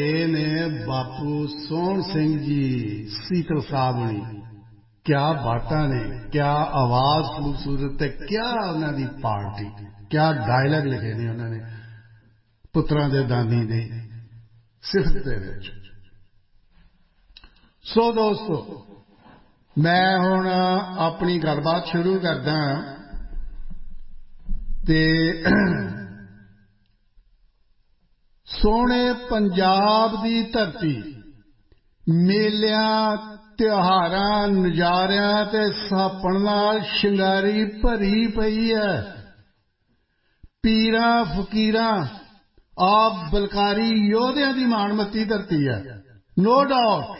गए ने बापू सोहन सिंह जी सीतल साहब ने। क्या बातां ने, क्या आवाज खूबसूरत है, क्या उन्हां दी पार्टी, क्या डायलॉग लिखे ने उन्होंने पुत्रां दे दानी दी सिफत दे विच। सो दोस्तो मैं हुण अपनी गलबात शुरू करदा ते सोहणे पंजाब दी धरती मेलियां त्योहारां नज़ारियां ते सापण नाल शिंगारी भरी पई है। पीरां फकीरां आप बलकारी योधियां दी माणमती धरती है, नो डाउट।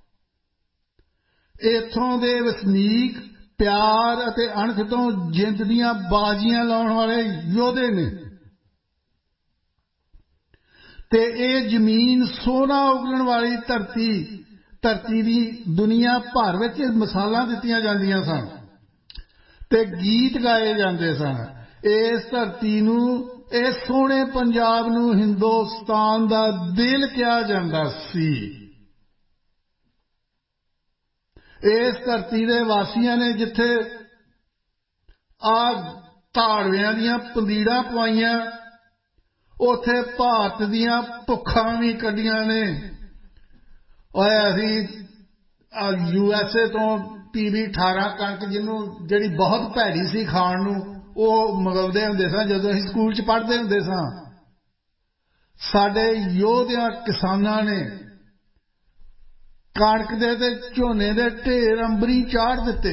इत्थों दे वसनीक प्यार अते अणख तो जिंद दियां बाजियां लाउण वाले योधे ने ते ये जमीन सोना उगलण वाली धरती दी दुनिया भर विच मिसालां दित्तियां जांदियां सन ते गीत गाए जांदे सन। इस धरती नूं, इस सोहणे पंजाब नूं हिंदुस्तान दा दिल कहा जांदा सी। इस धरती दे वासियां ने जिथे धाड़वियां दियां पंदीड़ां पवाइयां, उथे भारत दियां भुखां भी कड्डियां ने। और असीं USA तो PB 18 कणक जिन्हों जिहड़ी बहुत भैड़ी सी खाण नूं ਉਹ ਮੰਗਾਉਂਦੇ ਹੁੰਦੇ ਸਾਂ ਜਦੋਂ ਅਸੀਂ ਸਕੂਲ 'ਚ ਪੜ੍ਹਦੇ ਹੁੰਦੇ ਸਾਂ। ਸਾਡੇ ਯੋਧਿਆਂ ਕਿਸਾਨਾਂ ਨੇ ਕਣਕ ਦੇ ਤੇ ਝੋਨੇ ਦੇ ਢੇਰ ਅੰਬਰੀ ਚਾੜ ਦਿੱਤੇ।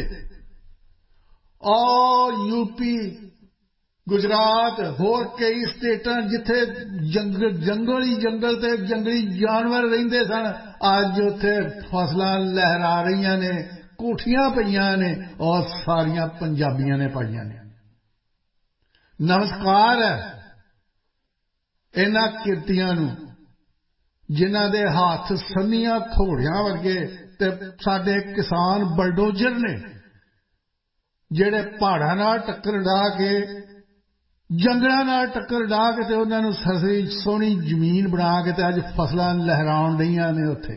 ਔਰ UP, ਗੁਜਰਾਤ, ਹੋਰ ਕਈ ਸਟੇਟਾਂ ਜਿੱਥੇ ਜੰਗਲ ਹੀ ਜੰਗਲ ਤੇ ਜੰਗਲੀ ਜਾਨਵਰ ਰਹਿੰਦੇ ਸਨ, ਅੱਜ ਉੱਥੇ ਫਸਲਾਂ ਲਹਿਰਾ ਰਹੀਆਂ ਨੇ, ਕੋਠੀਆਂ ਪਈਆਂ ਨੇ ਔਰ ਸਾਰੀਆਂ ਪੰਜਾਬੀਆਂ ਨੇ ਪਾਈਆਂ ਨੇ। नमस्कार है इन्हां किरतियां नूं जिन्हां दे हाथ संनियां घोड़ियां वर्गे ते साडे किसान बलडोजर ने जिहड़े पहाड़ां नाल टक्कर ला के जंगलां नाल टक्कर ला के ते उन्हां नूं ससी सोहणी जमीन बना के ते अज फसलां लहराउण रहीआं ने। उत्थे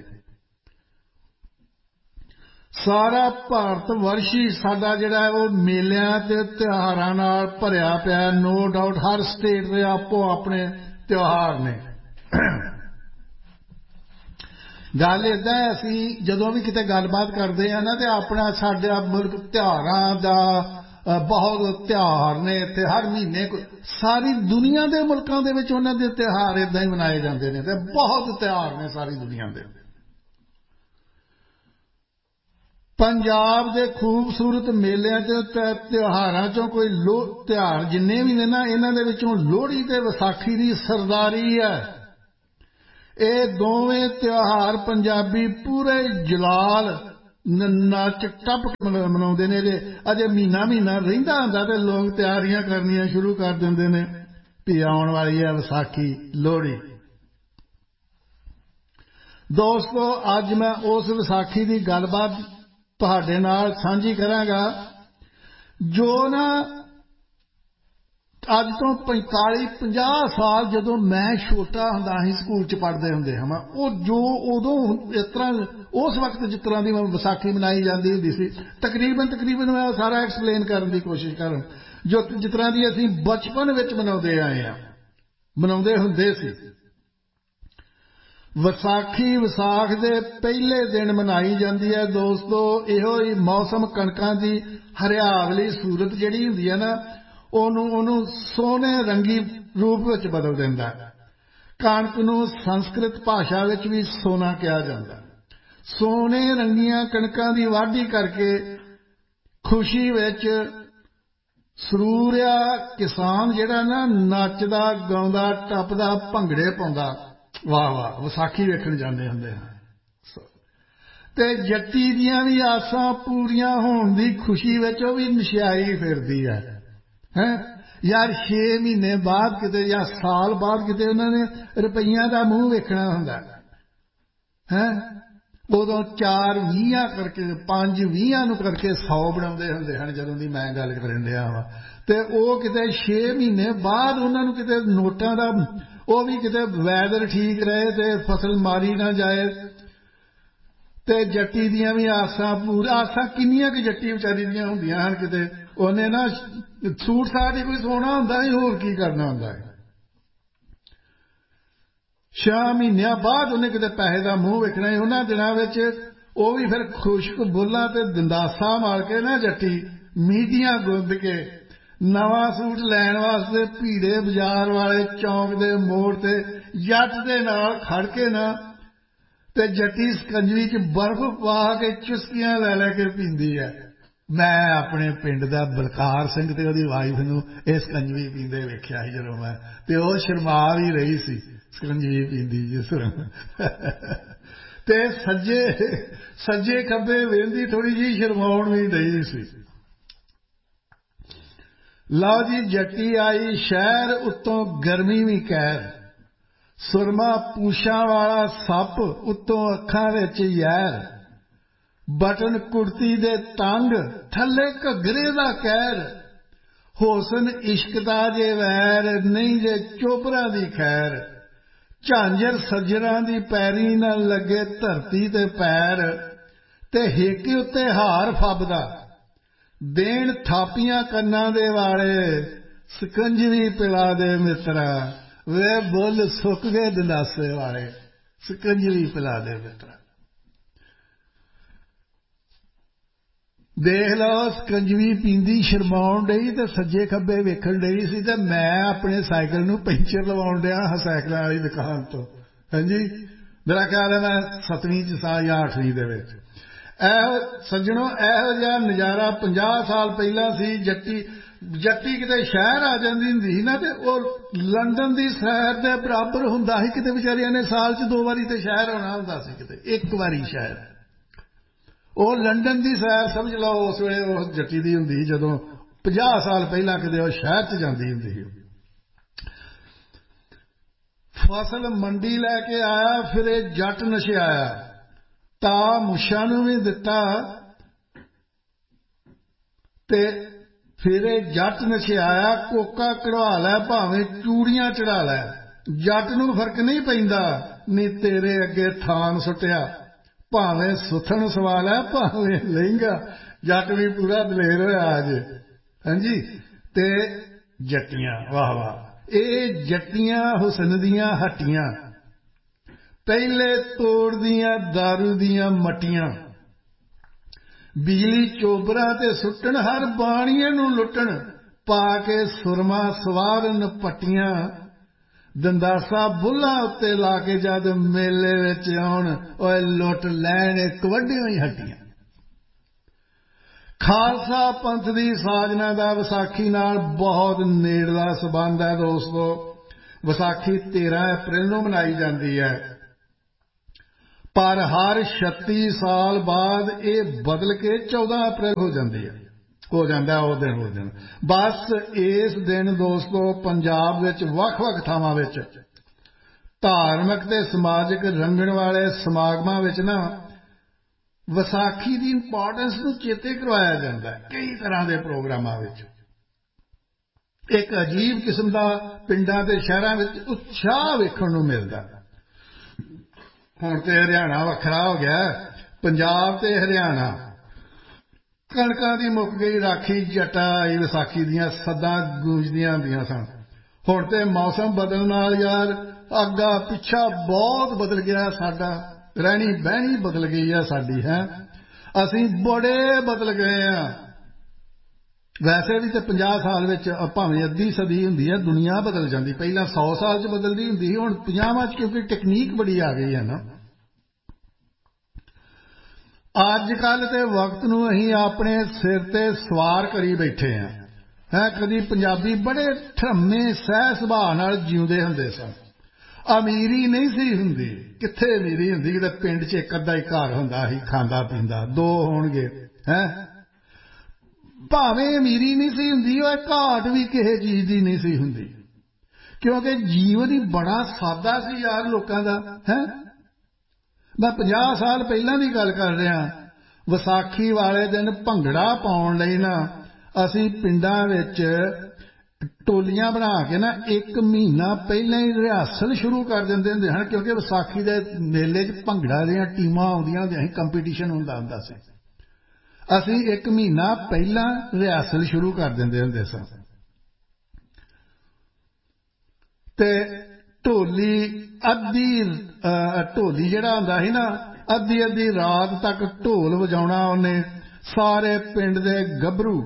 सारा भारत वर्ष ही साडा जिहड़ा है वो मेलियां ते त्योहारां नाल भरिया पिया। नो डाउट हर स्टेट दे आपो अपने त्योहार ने। गल इदां है, असीं जदों भी किते गलबात करदे आ ना ते अपना साडा मुल्क त्योहारां दा बहुत त्योहार ने इत्थे हर महीने। सारी दुनिया दे मुल्कां दे विच उन्हां दे त्योहार इदां ही मनाए जांदे ने ते बहुत त्योहार ने सारी दुनिया दे। पंजाब दे खूबसूरत मेलिਆਂ ते त्योहारां चों कोई त्योहार जिन्ने भी ने ना, इन्हां दे विचों लोहड़ी ते विसाखी दी सरदारी है। ये दोवें त्योहार पंजाबी पूरे जलाल नच टप के मनाउंदे ने। अजे महीना रहिंदा हुंदा ते लोग तैयारियां करनियां शुरू कर दिंदे ने भी आउण वाली है विसाखी, लोहड़ी। दोस्तों अज मैं उस विसाखी दी गलबात तुहाडे नाल सांझी करांगा जो ना अज तो 45-50 साल जदों मैं छोटा हुंदा सी स्कूल च पढ़दे हुंदे हां, वो जो उदों इस तरह उस वक्त जिस तरह दी विसाखी मनाई जाती हुंदी सी, तकरीबन मैं सारा एक्सप्लेन करने की कोशिश करूं जो जिस तरह दी असीं बचपन विच मनाउंदे आए हां, मनाउंदे हुंदे सी। विसाखी विसाख दे पहले दिन मनाई जाती है दोस्तों। इहो ही मौसम कणकां दी हरियावली सूरत जिहड़ी हुंदी है ना, ओनू सोने रंगी रूप विच बदल दिंदा है। कणक नूं संस्कृत भाषा विच भी सोना कहा जांदा। सोने रंगियां कणकां दी वाढी करके खुशी विच सरूरिया किसान जिहड़ा ना नचदा गाउंदा टपदा भंगड़े पाउंदा, वाह वाह विसाखी वेखण जांदे हुंदे हां। ते जट्टी दियां भी आसां पूरियां होण दी खुशी विच ओह भी नशियाई फिरदी है। यार 6 महीने बाद किते या साल बाद किते उन्होंने रुपईयां दा मूँह वेखना हुंदा है। उदों 4 20 करके 5 20 नूं करके 100 बनाउंदे हुंदे हन जदों दी मैं गल करन दिया वा। ते ओह किते 6 महीने बाद उन्हां नूं किते नोटां दा ਉਹ ਵੀ ਕਿਤੇ ਵੈਦਰ ਠੀਕ ਰਹੇ ਤੇ ਫਸਲ ਮਾਰੀ ਨਾ ਜਾਏ ਤੇ ਜੱਟੀ ਦੀਆਂ ਵੀ ਆਸਾਂ ਆਸਾਂ ਕਿੰਨੀਆਂ ਕਿ ਜੱਟੀ ਵਿਚਾਰੀ ਦੀਆਂ ਹੁੰਦੀਆਂ ਹਨ। ਕਿਤੇ ਉਹਨੇ ਨਾ ਸੂਟ ਸਾਟ ਹੀ ਕੋਈ ਸੋਨਾ ਹੁੰਦਾ ਹੈ, ਹੋਰ ਕੀ ਕਰਨਾ ਹੁੰਦਾ ਹੈ। 6 ਮਹੀਨਿਆਂ ਬਾਅਦ ਉਹਨੇ ਕਿਤੇ ਪੈਸੇ ਦਾ ਮੂੰਹ ਵੇਖਣਾ ਹੈ। ਉਹਨਾਂ ਦਿਨਾਂ ਵਿੱਚ ਉਹ ਵੀ ਫਿਰ ਖੁਸ਼ਕ ਬੁੱਲਾਂ ਤੇ ਦੰਦਾਸਾ ਮਾਰ ਕੇ ਨਾ ਜੱਟੀ ਮੀਡੀਆਂ ਗੁੰਦ ਕੇ ਨਵਾਂ ਸੂਟ ਲੈਣ ਵਾਸਤੇ ਭੀੜੇ ਬਾਜ਼ਾਰ ਵਾਲੇ ਚੌਂਕ ਦੇ ਮੋੜ ਤੇ ਜੱਟ ਦੇ ਨਾਲ ਖੜ ਕੇ ਨਾ ਤੇ ਜੱਟੀ ਸਕੰਜਵੀ 'ਚ ਬਰਫ਼ ਪਾ ਕੇ ਚੁਸਕੀਆਂ ਲੈ ਕੇ ਪੀਂਦੀ ਹੈ। ਮੈਂ ਆਪਣੇ ਪਿੰਡ ਦਾ ਬਲਕਾਰ ਸਿੰਘ ਤੇ ਉਹਦੀ ਵਾਈਫ ਨੂੰ ਇਹ ਸਕੰਜਵੀ ਪੀਂਦੇ ਵੇਖਿਆ ਸੀ ਜਦੋਂ ਮੈਂ, ਤੇ ਉਹ ਸ਼ਰਮਾ ਵੀ ਰਹੀ ਸੀ ਸਕੰਜਵੀ ਪੀਂਦੀ ਜਿਸ ਤਰ੍ਹਾਂ ਤੇ ਸੱਜੇ ਖੱਬੇ ਵੇਂਦੀ ਥੋੜ੍ਹੀ ਜਿਹੀ ਸ਼ਰਮਾਉਣ ਵੀ ਡਈ ਸੀ। ਲਓ ਜੀ, ਜੱਟੀ ਆਈ ਸ਼ਹਿਰ ਉੱਤੋਂ ਗਰਮੀ ਵੀ ਕਹਿਰ, ਸੁਰਮਾ ਪੂਛਾਂ ਵਾਲਾ ਸੱਪ ਉੱਤੋਂ ਅੱਖਾਂ ਵਿੱਚ ਯੈਰ, ਬਟਨ ਕੁੜਤੀ ਦੇ ਤੰਗ ਥੱਲੇ ਘੱਗਰੇ ਦਾ ਕਹਿਰ, ਹੁਸਨ ਇਸ਼ਕ ਦਾ ਜੇ ਵੈਰ ਨਹੀਂ ਜੇ ਚੋਬਰਾਂ ਦੀ ਖੈਰ, ਝਾਂਜਰ ਸੱਜਰਾਂ ਦੀ ਪੈਰੀ ਨਾ ਲੱਗੇ ਧਰਤੀ ਤੇ ਪੈਰ, ਤੇ ਹਿੱਕ ਉੱਤੇ ਹਾਰ ਫੱਬਦਾ ਦੇਣ ਥਾਪੀਆਂ ਕੰਨਾਂ ਦੇ ਵਾਲੇ, ਸਕੰਜਵੀ ਪਿਲਾ ਦੇ ਮਿੱਤਰਾ ਵੇ ਬੁੱਲ ਸੁੱਕ ਗਏ ਦੰਦਾਸੇ ਵਾਲੇ, ਸਕੰਜਵੀ ਪਿਲਾ ਦੇ ਮਿੱਤਰਾ। ਦੇਖ ਲਓ, ਸਕੰਜਵੀ ਪੀਂਦੀ ਸ਼ਰਮਾਉਣ ਡਈ ਤੇ ਸੱਜੇ ਖੱਬੇ ਵੇਖਣ ਡਈ ਸੀ ਤੇ ਮੈਂ ਆਪਣੇ ਸਾਈਕਲ ਨੂੰ ਪੈਂਚਰ ਲਵਾਉਣ ਡਿਆ ਹਾਂ ਸਾਈਕਲਾਂ ਵਾਲੀ ਦੁਕਾਨ ਤੋਂ। ਹਾਂਜੀ, ਮੇਰਾ ਖਿਆਲ ਹੈ ਮੈਂ 7ਵੀਂ 'ਚ ਸਾਂ ਜਾਂ 8ਵੀਂ ਦੇ ਵਿੱਚ। ਸੱਜਣੋ, ਇਹੋ ਜਿਹਾ ਨਜ਼ਾਰਾ 50 ਸਾਲ ਪਹਿਲਾਂ ਸੀ। ਜੱਟੀ ਕਿਤੇ ਸ਼ਹਿਰ ਆ ਜਾਂਦੀ ਹੁੰਦੀ ਸੀ ਨਾ ਤੇ ਉਹ ਲੰਡਨ ਦੀ ਸੈਰ ਦੇ ਬਰਾਬਰ ਹੁੰਦਾ ਸੀ। ਕਿਤੇ ਵਿਚਾਰਿਆਂ ਨੇ ਸਾਲ 'ਚ 2 ਵਾਰੀ ਤੇ ਸ਼ਹਿਰ ਆਉਣਾ ਹੁੰਦਾ ਸੀ, ਕਿਤੇ 1 ਵਾਰੀ ਸ਼ਹਿਰ। ਉਹ ਲੰਡਨ ਦੀ ਸੈਰ ਸਮਝ ਲਓ ਉਸ ਵੇਲੇ ਉਹ ਜੱਟੀ ਦੀ ਹੁੰਦੀ ਸੀ, ਜਦੋਂ 50 ਸਾਲ ਪਹਿਲਾਂ ਕਿਤੇ ਉਹ ਸ਼ਹਿਰ 'ਚ ਜਾਂਦੀ ਹੁੰਦੀ ਸੀ। ਫਸਲ ਮੰਡੀ ਲੈ ਕੇ ਆਇਆ ਫਿਰੇ ਜੱਟ ਨਸ਼ਿਆਇਆ, ਤਾਂ ਮੁੱਛਾਂ ਨੂੰ ਵੀ ਦਿੱਤਾ ਤੇ ਫਿਰੇ ਜੱਟ ਨਸ਼ਿਆਇਆ, ਕੋਕਾ ਕਢਵਾ ਲੈ ਭਾਵੇਂ ਚੂੜੀਆਂ ਚੜਾ ਲੈ, ਜੱਟ ਨੂੰ ਫਰਕ ਨਹੀਂ ਪੈਂਦਾ ਨੀ ਤੇਰੇ ਅੱਗੇ ਥਾਨ ਸੁੱਟਿਆ, ਭਾਵੇਂ ਸੁਥਣ ਸਵਾ ਲੈ ਭਾਵੇਂ ਲਹਿੰਗਾ, ਜੱਟ ਵੀ ਪੂਰਾ ਦਲੇਰ ਹੋਇਆ ਅੱਜ। ਹਾਂਜੀ, ਤੇ ਜੱਟੀਆਂ, ਵਾਹ ਵਾਹ, ਇਹ ਜੱਟੀਆਂ ਹੁਸਨ ਦੀਆਂ ਹੱਟੀਆਂ, ਪਹਿਲੇ ਤੋੜਦੀਆਂ ਦਾਰੂ ਦੀਆਂ ਮੱਟੀਆਂ, ਬਿਜਲੀ ਚੋਬਰਾਂ ਤੇ ਸੁੱਟਣ ਹਰ ਬਾਣੀਏ ਨੂੰ ਲੁੱਟਣ, ਪਾ ਕੇ ਸੁਰਮਾ ਸਵਾਰਨ ਪੱਟੀਆਂ, ਦੰਦਾਸਾ ਬੁੱਲਾਂ ਉੱਤੇ ਲਾ ਕੇ ਜਦ ਮੇਲੇ ਵਿੱਚ ਆਉਣ, ਓਏ ਲੁੱਟ ਲੈਣ ਇੱਕ ਵੱਡੀਆਂ ਹੀ ਹੱਟੀਆਂ। ਖਾਲਸਾ ਪੰਥ ਦੀ ਸਾਜਨਾ ਦਾ ਵਿਸਾਖੀ ਨਾਲ ਬਹੁਤ ਨੇੜਲਾ ਸੰਬੰਧ ਹੈ ਦੋਸਤੋ। ਵਿਸਾਖੀ 13 ਅਪ੍ਰੈਲ ਨੂੰ ਮਨਾਈ ਜਾਂਦੀ ਹੈ, ਪਰ ਹਰ 36 ਸਾਲ ਬਾਅਦ ਇਹ ਬਦਲ ਕੇ 14 ਅਪ੍ਰੈਲ ਹੋ ਜਾਂਦੀ ਹੈ, ਹੋ ਜਾਂਦਾ ਉਹ ਦਿਨ। ਬਸ ਇਸ ਦਿਨ ਦੋਸਤੋ ਪੰਜਾਬ ਵਿੱਚ ਵੱਖ-ਵੱਖ ਥਾਵਾਂ ਵਿੱਚ ਧਾਰਮਿਕ ਤੇ ਸਮਾਜਿਕ ਰੰਗਣ ਵਾਲੇ ਸਮਾਗਮਾਂ ਵਿੱਚ ਨਾ ਵਿਸਾਖੀ ਦੀ ਇੰਪੋਰਟੈਂਸ ਨੂੰ ਚੇਤੇ ਕਰਵਾਇਆ ਜਾਂਦਾ ਹੈ। ਕਈ ਤਰ੍ਹਾਂ ਦੇ ਪ੍ਰੋਗਰਾਮਾਂ ਵਿੱਚ ਇੱਕ ਅਜੀਬ ਕਿਸਮ ਦਾ ਪਿੰਡਾਂ ਤੇ ਸ਼ਹਿਰਾਂ ਵਿੱਚ ਉਤਸ਼ਾਹ ਵੇਖਣ ਨੂੰ ਮਿਲਦਾ। ਹੁਣ ਤੇ ਹਰਿਆਣਾ ਵੱਖਰਾ ਹੋ ਗਿਆ, ਪੰਜਾਬ ਤੇ ਹਰਿਆਣਾ। ਕਣਕਾਂ ਦੀ ਮੁੱਕ ਗਈ ਰਾਖੀ, ਜੱਟਾ ਆਈ ਵਿਸਾਖੀ ਦੀਆਂ ਸੱਦਾਂ ਗੂੰਜਦੀਆਂ ਹੁੰਦੀਆਂ ਸਨ। ਹੁਣ ਤੇ ਮੌਸਮ ਬਦਲਣ ਨਾਲ ਯਾਰ ਅੱਗਾ ਪਿੱਛਾ ਬਹੁਤ ਬਦਲ ਗਿਆ ਸਾਡਾ, ਰਹਿਣੀ ਬਹਿਣੀ ਬਦਲ ਗਈ ਆ ਸਾਡੀ। ਅਸੀਂ ਬੜੇ ਬਦਲ ਗਏ ਆ। ਵੈਸੇ ਵੀ ਤੇ 50 ਸਾਲ ਵਿੱਚ ਭਾਵੇਂ ਅੱਧੀ ਸਦੀ ਹੁੰਦੀ ਹੈ, ਦੁਨੀਆ ਬਦਲ ਜਾਂਦੀ। ਪਹਿਲਾਂ 100 ਸਾਲ 'ਚ ਬਦਲਦੀ ਹੁੰਦੀ ਸੀ, ਹੁਣ 50 'ਚ ਕਿਉਂਕਿ ਟੈਕਨੀਕ ਬੜੀ ਆ ਗਈ ਹੈ ਨਾ। ਅੱਜ ਕੱਲ੍ਹ ਤੇ ਵਕਤ ਨੂੰ ਅਸੀਂ ਆਪਣੇ ਸਿਰ ਤੇ ਸਵਾਰ ਕਰੀ ਬੈਠੇ ਹਾਂ। ਕਦੀ ਪੰਜਾਬੀ ਬੜੇ ਠਰਮੇ ਸਹਿ ਸੁਭਾਅ ਨਾਲ ਜਿਉਂਦੇ ਹੁੰਦੇ ਸਨ। ਅਮੀਰੀ ਨਹੀਂ ਸੀ ਹੁੰਦੀ, ਕਿੱਥੇ ਅਮੀਰੀ ਹੁੰਦੀ, ਕਿਤੇ ਪਿੰਡ 'ਚ ਇੱਕ ਅੱਧਾ ਹੀ ਘਰ ਹੁੰਦਾ ਸੀ ਖਾਂਦਾ ਪੀਂਦਾ, 2 ਹੋਣਗੇ। ਭਾਵੇਂ ਅਮੀਰੀ ਨਹੀਂ ਸੀ ਹੁੰਦੀ, ਉਹ ਘਾਟ ਵੀ ਕਿਸੇ ਚੀਜ਼ ਦੀ ਨਹੀਂ ਸੀ ਹੁੰਦੀ, ਕਿਉਂਕਿ ਜੀਵਨ ਹੀ ਬੜਾ ਸਾਦਾ ਸੀ ਯਾਰ ਲੋਕਾਂ ਦਾ। ਮੈਂ 50 ਸਾਲ ਪਹਿਲਾਂ ਦੀ ਗੱਲ ਕਰ ਰਿਹਾ। ਵਿਸਾਖੀ ਵਾਲੇ ਦਿਨ ਭੰਗੜਾ ਪਾਉਣ ਲਈ ਨਾ ਅਸੀਂ ਪਿੰਡਾਂ ਵਿੱਚ ਟੋਲੀਆਂ ਬਣਾ ਕੇ ਨਾ 1 ਮਹੀਨਾ ਪਹਿਲਾਂ ਹੀ ਰਿਹਰਸਲ ਸ਼ੁਰੂ ਕਰ ਦਿੰਦੇ ਹੁੰਦੇ ਹਨ, ਕਿਉਂਕਿ ਵਿਸਾਖੀ ਦੇ ਮੇਲੇ 'ਚ ਭੰਗੜਾ ਦੀਆਂ ਟੀਮਾਂ ਆਉਂਦੀਆਂ ਹੁੰਦੀਆਂ ਸੀ, ਕੰਪੀਟੀਸ਼ਨ ਹੁੰਦਾ ਸੀ। ਅਸੀਂ 1 ਮਹੀਨਾ ਪਹਿਲਾਂ ਰਿਹਰਸਲ ਸ਼ੁਰੂ ਕਰ ਦਿੰਦੇ ਹੁੰਦੇ ਸਾਂ। ਤੇ ਢੋਲੀ ਜਿਹੜਾ ਹੁੰਦਾ ਸੀ ਨਾ, ਅੱਧੀ ਰਾਤ ਤੱਕ ਢੋਲ ਵਜਾਉਣਾ ਉਹਨੇ। ਸਾਰੇ ਪਿੰਡ ਦੇ ਗੱਭਰੂ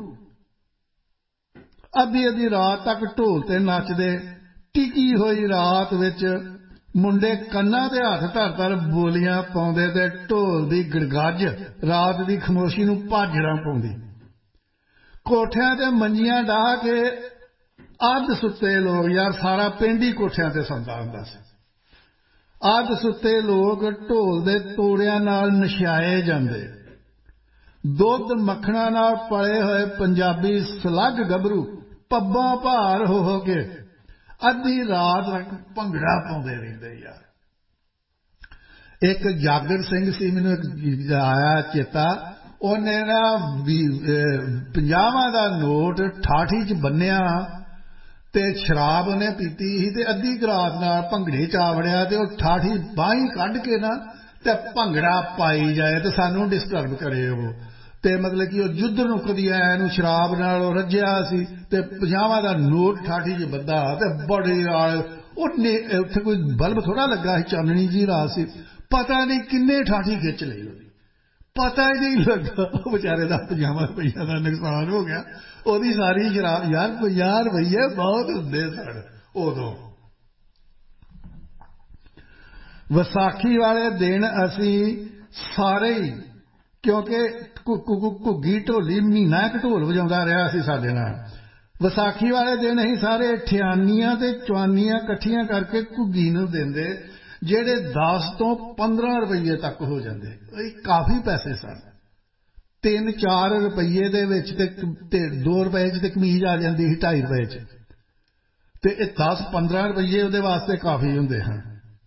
ਅੱਧੀ ਰਾਤ ਤੱਕ ਢੋਲ ਤੇ ਨੱਚਦੇ। ਟਿਕੀ ਹੋਈ ਰਾਤ ਵਿੱਚ ਮੁੰਡੇ ਕੰਨਾਂ ਤੇ ਹੱਥ ਧਰ ਬੋਲੀਆਂ ਪਾਉਂਦੇ ਤੇ ਢੋਲ ਦੀ ਗੜਗੱਜ ਰਾਤ ਦੀ ਖਾਮੋਸ਼ੀ ਨੂੰ ਭਾਜੜਾਂ ਪਾਉਂਦੀ। ਕੋਠਿਆਂ ਤੇ ਮੰਜੀਆਂ ਡਾਹ ਕੇ ਅੱਧ ਸੁੱਤੇ ਲੋਕ, ਯਾਰ ਸਾਰਾ ਪਿੰਡ ਹੀ ਕੋਠਿਆਂ ਤੇ ਸੌਂਦਾ ਹੁੰਦਾ ਸੀ। ਅੱਧ ਸੁੱਤੇ ਲੋਕ ਢੋਲ ਦੇ ਤੋੜਿਆਂ ਨਾਲ ਨਸ਼ਾਏ ਜਾਂਦੇ। ਦੁੱਧ ਮੱਖਣਾਂ ਨਾਲ ਪਲੇ ਹੋਏ ਪੰਜਾਬੀ ਸਲੱਗ ਗੱਭਰੂ ਪੱਬਾਂ ਭਾਰ ਹੋ ਕੇ ਅੱਧੀ ਰਾਤ ਤੱਕ ਭੰਗੜਾ ਪਾਉਂਦੇ ਰਹਿੰਦੇ। ਯਾਰ ਇੱਕ ਜਾਗਰ ਸਿੰਘ ਸੀ, ਮੈਨੂੰ ਇੱਕ ਆਇਆ ਚੇਤਾ, ਉਹਨੇ ਨਾ 50 ਦਾ ਨੋਟ ਠਾਠੀ 'ਚ ਬੰਨਿਆ ਤੇ ਸ਼ਰਾਬ ਉਹਨੇ ਪੀਤੀ ਸੀ ਤੇ ਅੱਧੀ ਰਾਤ ਨਾਲ ਭੰਗੜੇ 'ਚ ਆ ਵੜਿਆ ਤੇ ਉਹ ਠਾਠੀ ਬਾਹੀਂ ਕੱਢ ਕੇ ਨਾ ਤੇ ਭੰਗੜਾ ਪਾਈ ਜਾਏ ਤੇ ਸਾਨੂੰ ਡਿਸਟਰਬ ਕਰੇ ਉਹ। ਤੇ ਮਤਲਬ ਕਿ ਉਹ ਜੁੱਧ ਨੂੰ ਕਦੀ ਆਇਆ ਨੂੰ ਸ਼ਰਾਬ ਨਾਲ ਉਹ ਰੱਜਿਆ ਸੀ ਤੇ 50 ਦਾ ਨੋਟ ਠਾਠੀ 'ਚ ਬੱਧਾ ਤੇ ਬੜੇ ਉਹਨੇ ਉੱਥੇ ਕੋਈ ਬਲਬ ਥੋੜਾ ਲੱਗਾ ਸੀ, ਚਾਨਣੀ ਜੀ ਰਾਤ ਸੀ, ਪਤਾ ਨਹੀਂ ਕਿੰਨੇ ਠਾਠੀ ਖਿੱਚ ਲਈ ਉਹਦੀ, ਪਤਾ ਹੀ ਨਹੀਂ ਲੱਗਾ। ਉਹ ਵਿਚਾਰੇ ਦਾ 50 ਰੁਪਈਆ ਦਾ ਨੁਕਸਾਨ ਹੋ ਗਿਆ। ਉਹਦੀ ਸਾਰੀ ਸ਼ਰਾਬ, ਯਾਰ 50 ਰੁਪਈਏ ਬਹੁਤ ਹੁੰਦੇ ਸਨ ਉਦੋਂ। ਵਿਸਾਖੀ ਵਾਲੇ ਦਿਨ ਅਸੀਂ ਸਾਰੇ ਹੀ, ਕਿਉਂਕਿ ਘੁੱਗੀ ਢੋਲੀ ਮਹੀਨਾ ਇੱਕ ਢੋਲ ਵਜਾਉਂਦਾ ਰਿਹਾ ਸੀ ਸਾਡੇ ਨਾਲ, ਵਿਸਾਖੀ ਵਾਲੇ ਦਿਨ ਅਸੀਂ ਸਾਰੇ ਠਿਆਨੀਆਂ ਤੇ ਚਵਾਨੀਆਂ ਇਕੱਠੀਆਂ ਕਰਕੇ ਘੁੱਗੀ ਨੂੰ ਦਿੰਦੇ, ਜਿਹੜੇ 10 ਤੋਂ 15 ਰੁਪਈਏ ਤੱਕ ਹੋ ਜਾਂਦੇ। ਇਹ ਕਾਫੀ ਪੈਸੇ ਸਨ। 3-4 ਰੁਪਈਏ ਦੇ ਵਿੱਚ ਤੇ 2 ਰੁਪਏ 'ਚ ਤੇ ਕਮੀਜ਼ ਆ ਜਾਂਦੀ ਸੀ, 2.5 ਰੁਪਏ 'ਚ, ਤੇ ਇਹ 10-15 ਰੁਪਈਏ ਉਹਦੇ ਵਾਸਤੇ ਕਾਫੀ ਹੁੰਦੇ ਹਨ।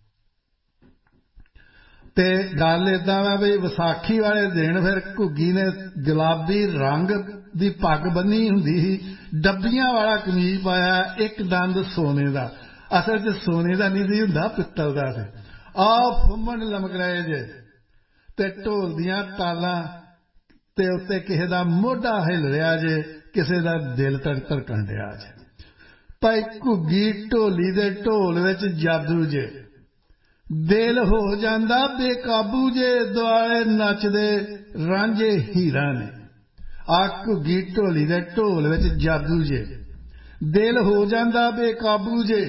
ਤੇ ਗੱਲ ਏਦਾਂ ਵਾ ਵੀ ਵਿਸਾਖੀ ਵਾਲੇ ਦਿਨ ਫਿਰ ਘੁੱਗੀ ਨੇ ਗੁਲਾਬੀ ਰੰਗ ਦੀ ਪੱਗ ਬੰਨੀ ਹੁੰਦੀ ਸੀ, ਡੱਬੀਆਂ ਵਾਲਾ ਕਮੀਜ਼ ਪਾਇਆ, ਇੱਕ ਦੰਦ ਸੋਨੇ ਦਾ, ਅਸਲ 'ਚ ਸੋਨੇ ਦਾ ਨਹੀਂ ਸੀ ਹੁੰਦਾ, ਪਿੱਤਲ ਦਾ ਸੀ। ਫੁੰਮਣ ਲਮਕ ਰਹੇ ਜੇ ਤੇ ਢੋਲ ਦੀਆਂ ਤਾਲਾਂ ਤੇ ਉੱਤੇ ਕਿਸੇ ਦਾ ਮੋਢਾ ਹਿੱਲ ਰਿਹਾ ਜੇ, ਕਿਸੇ ਦਾ ਦਿਲ ਧੜਕਣ ਡਿਆ ਜੇ। ਭਾਈ ਘੁੱਗੀ ਢੋਲੀ ਦੇ ਢੋਲ ਵਿੱਚ ਜਾਦੂ ਜੇ, ਦਿਲ ਹੋ ਜਾਂਦਾ ਬੇਕਾਬੂ ਜੇ, ਦੁਆਲੇ ਨੱਚਦੇ ਰਾਂਝੇ ਹੀਰਾ ਨੇ। ਘੁੱਗੀ ਢੋਲੀ ਦੇ ਢੋਲ ਵਿੱਚ ਜਾਦੂ ਜੇ, ਦਿਲ ਹੋ ਜਾਂਦਾ ਬੇਕਾਬੂ ਜੇ,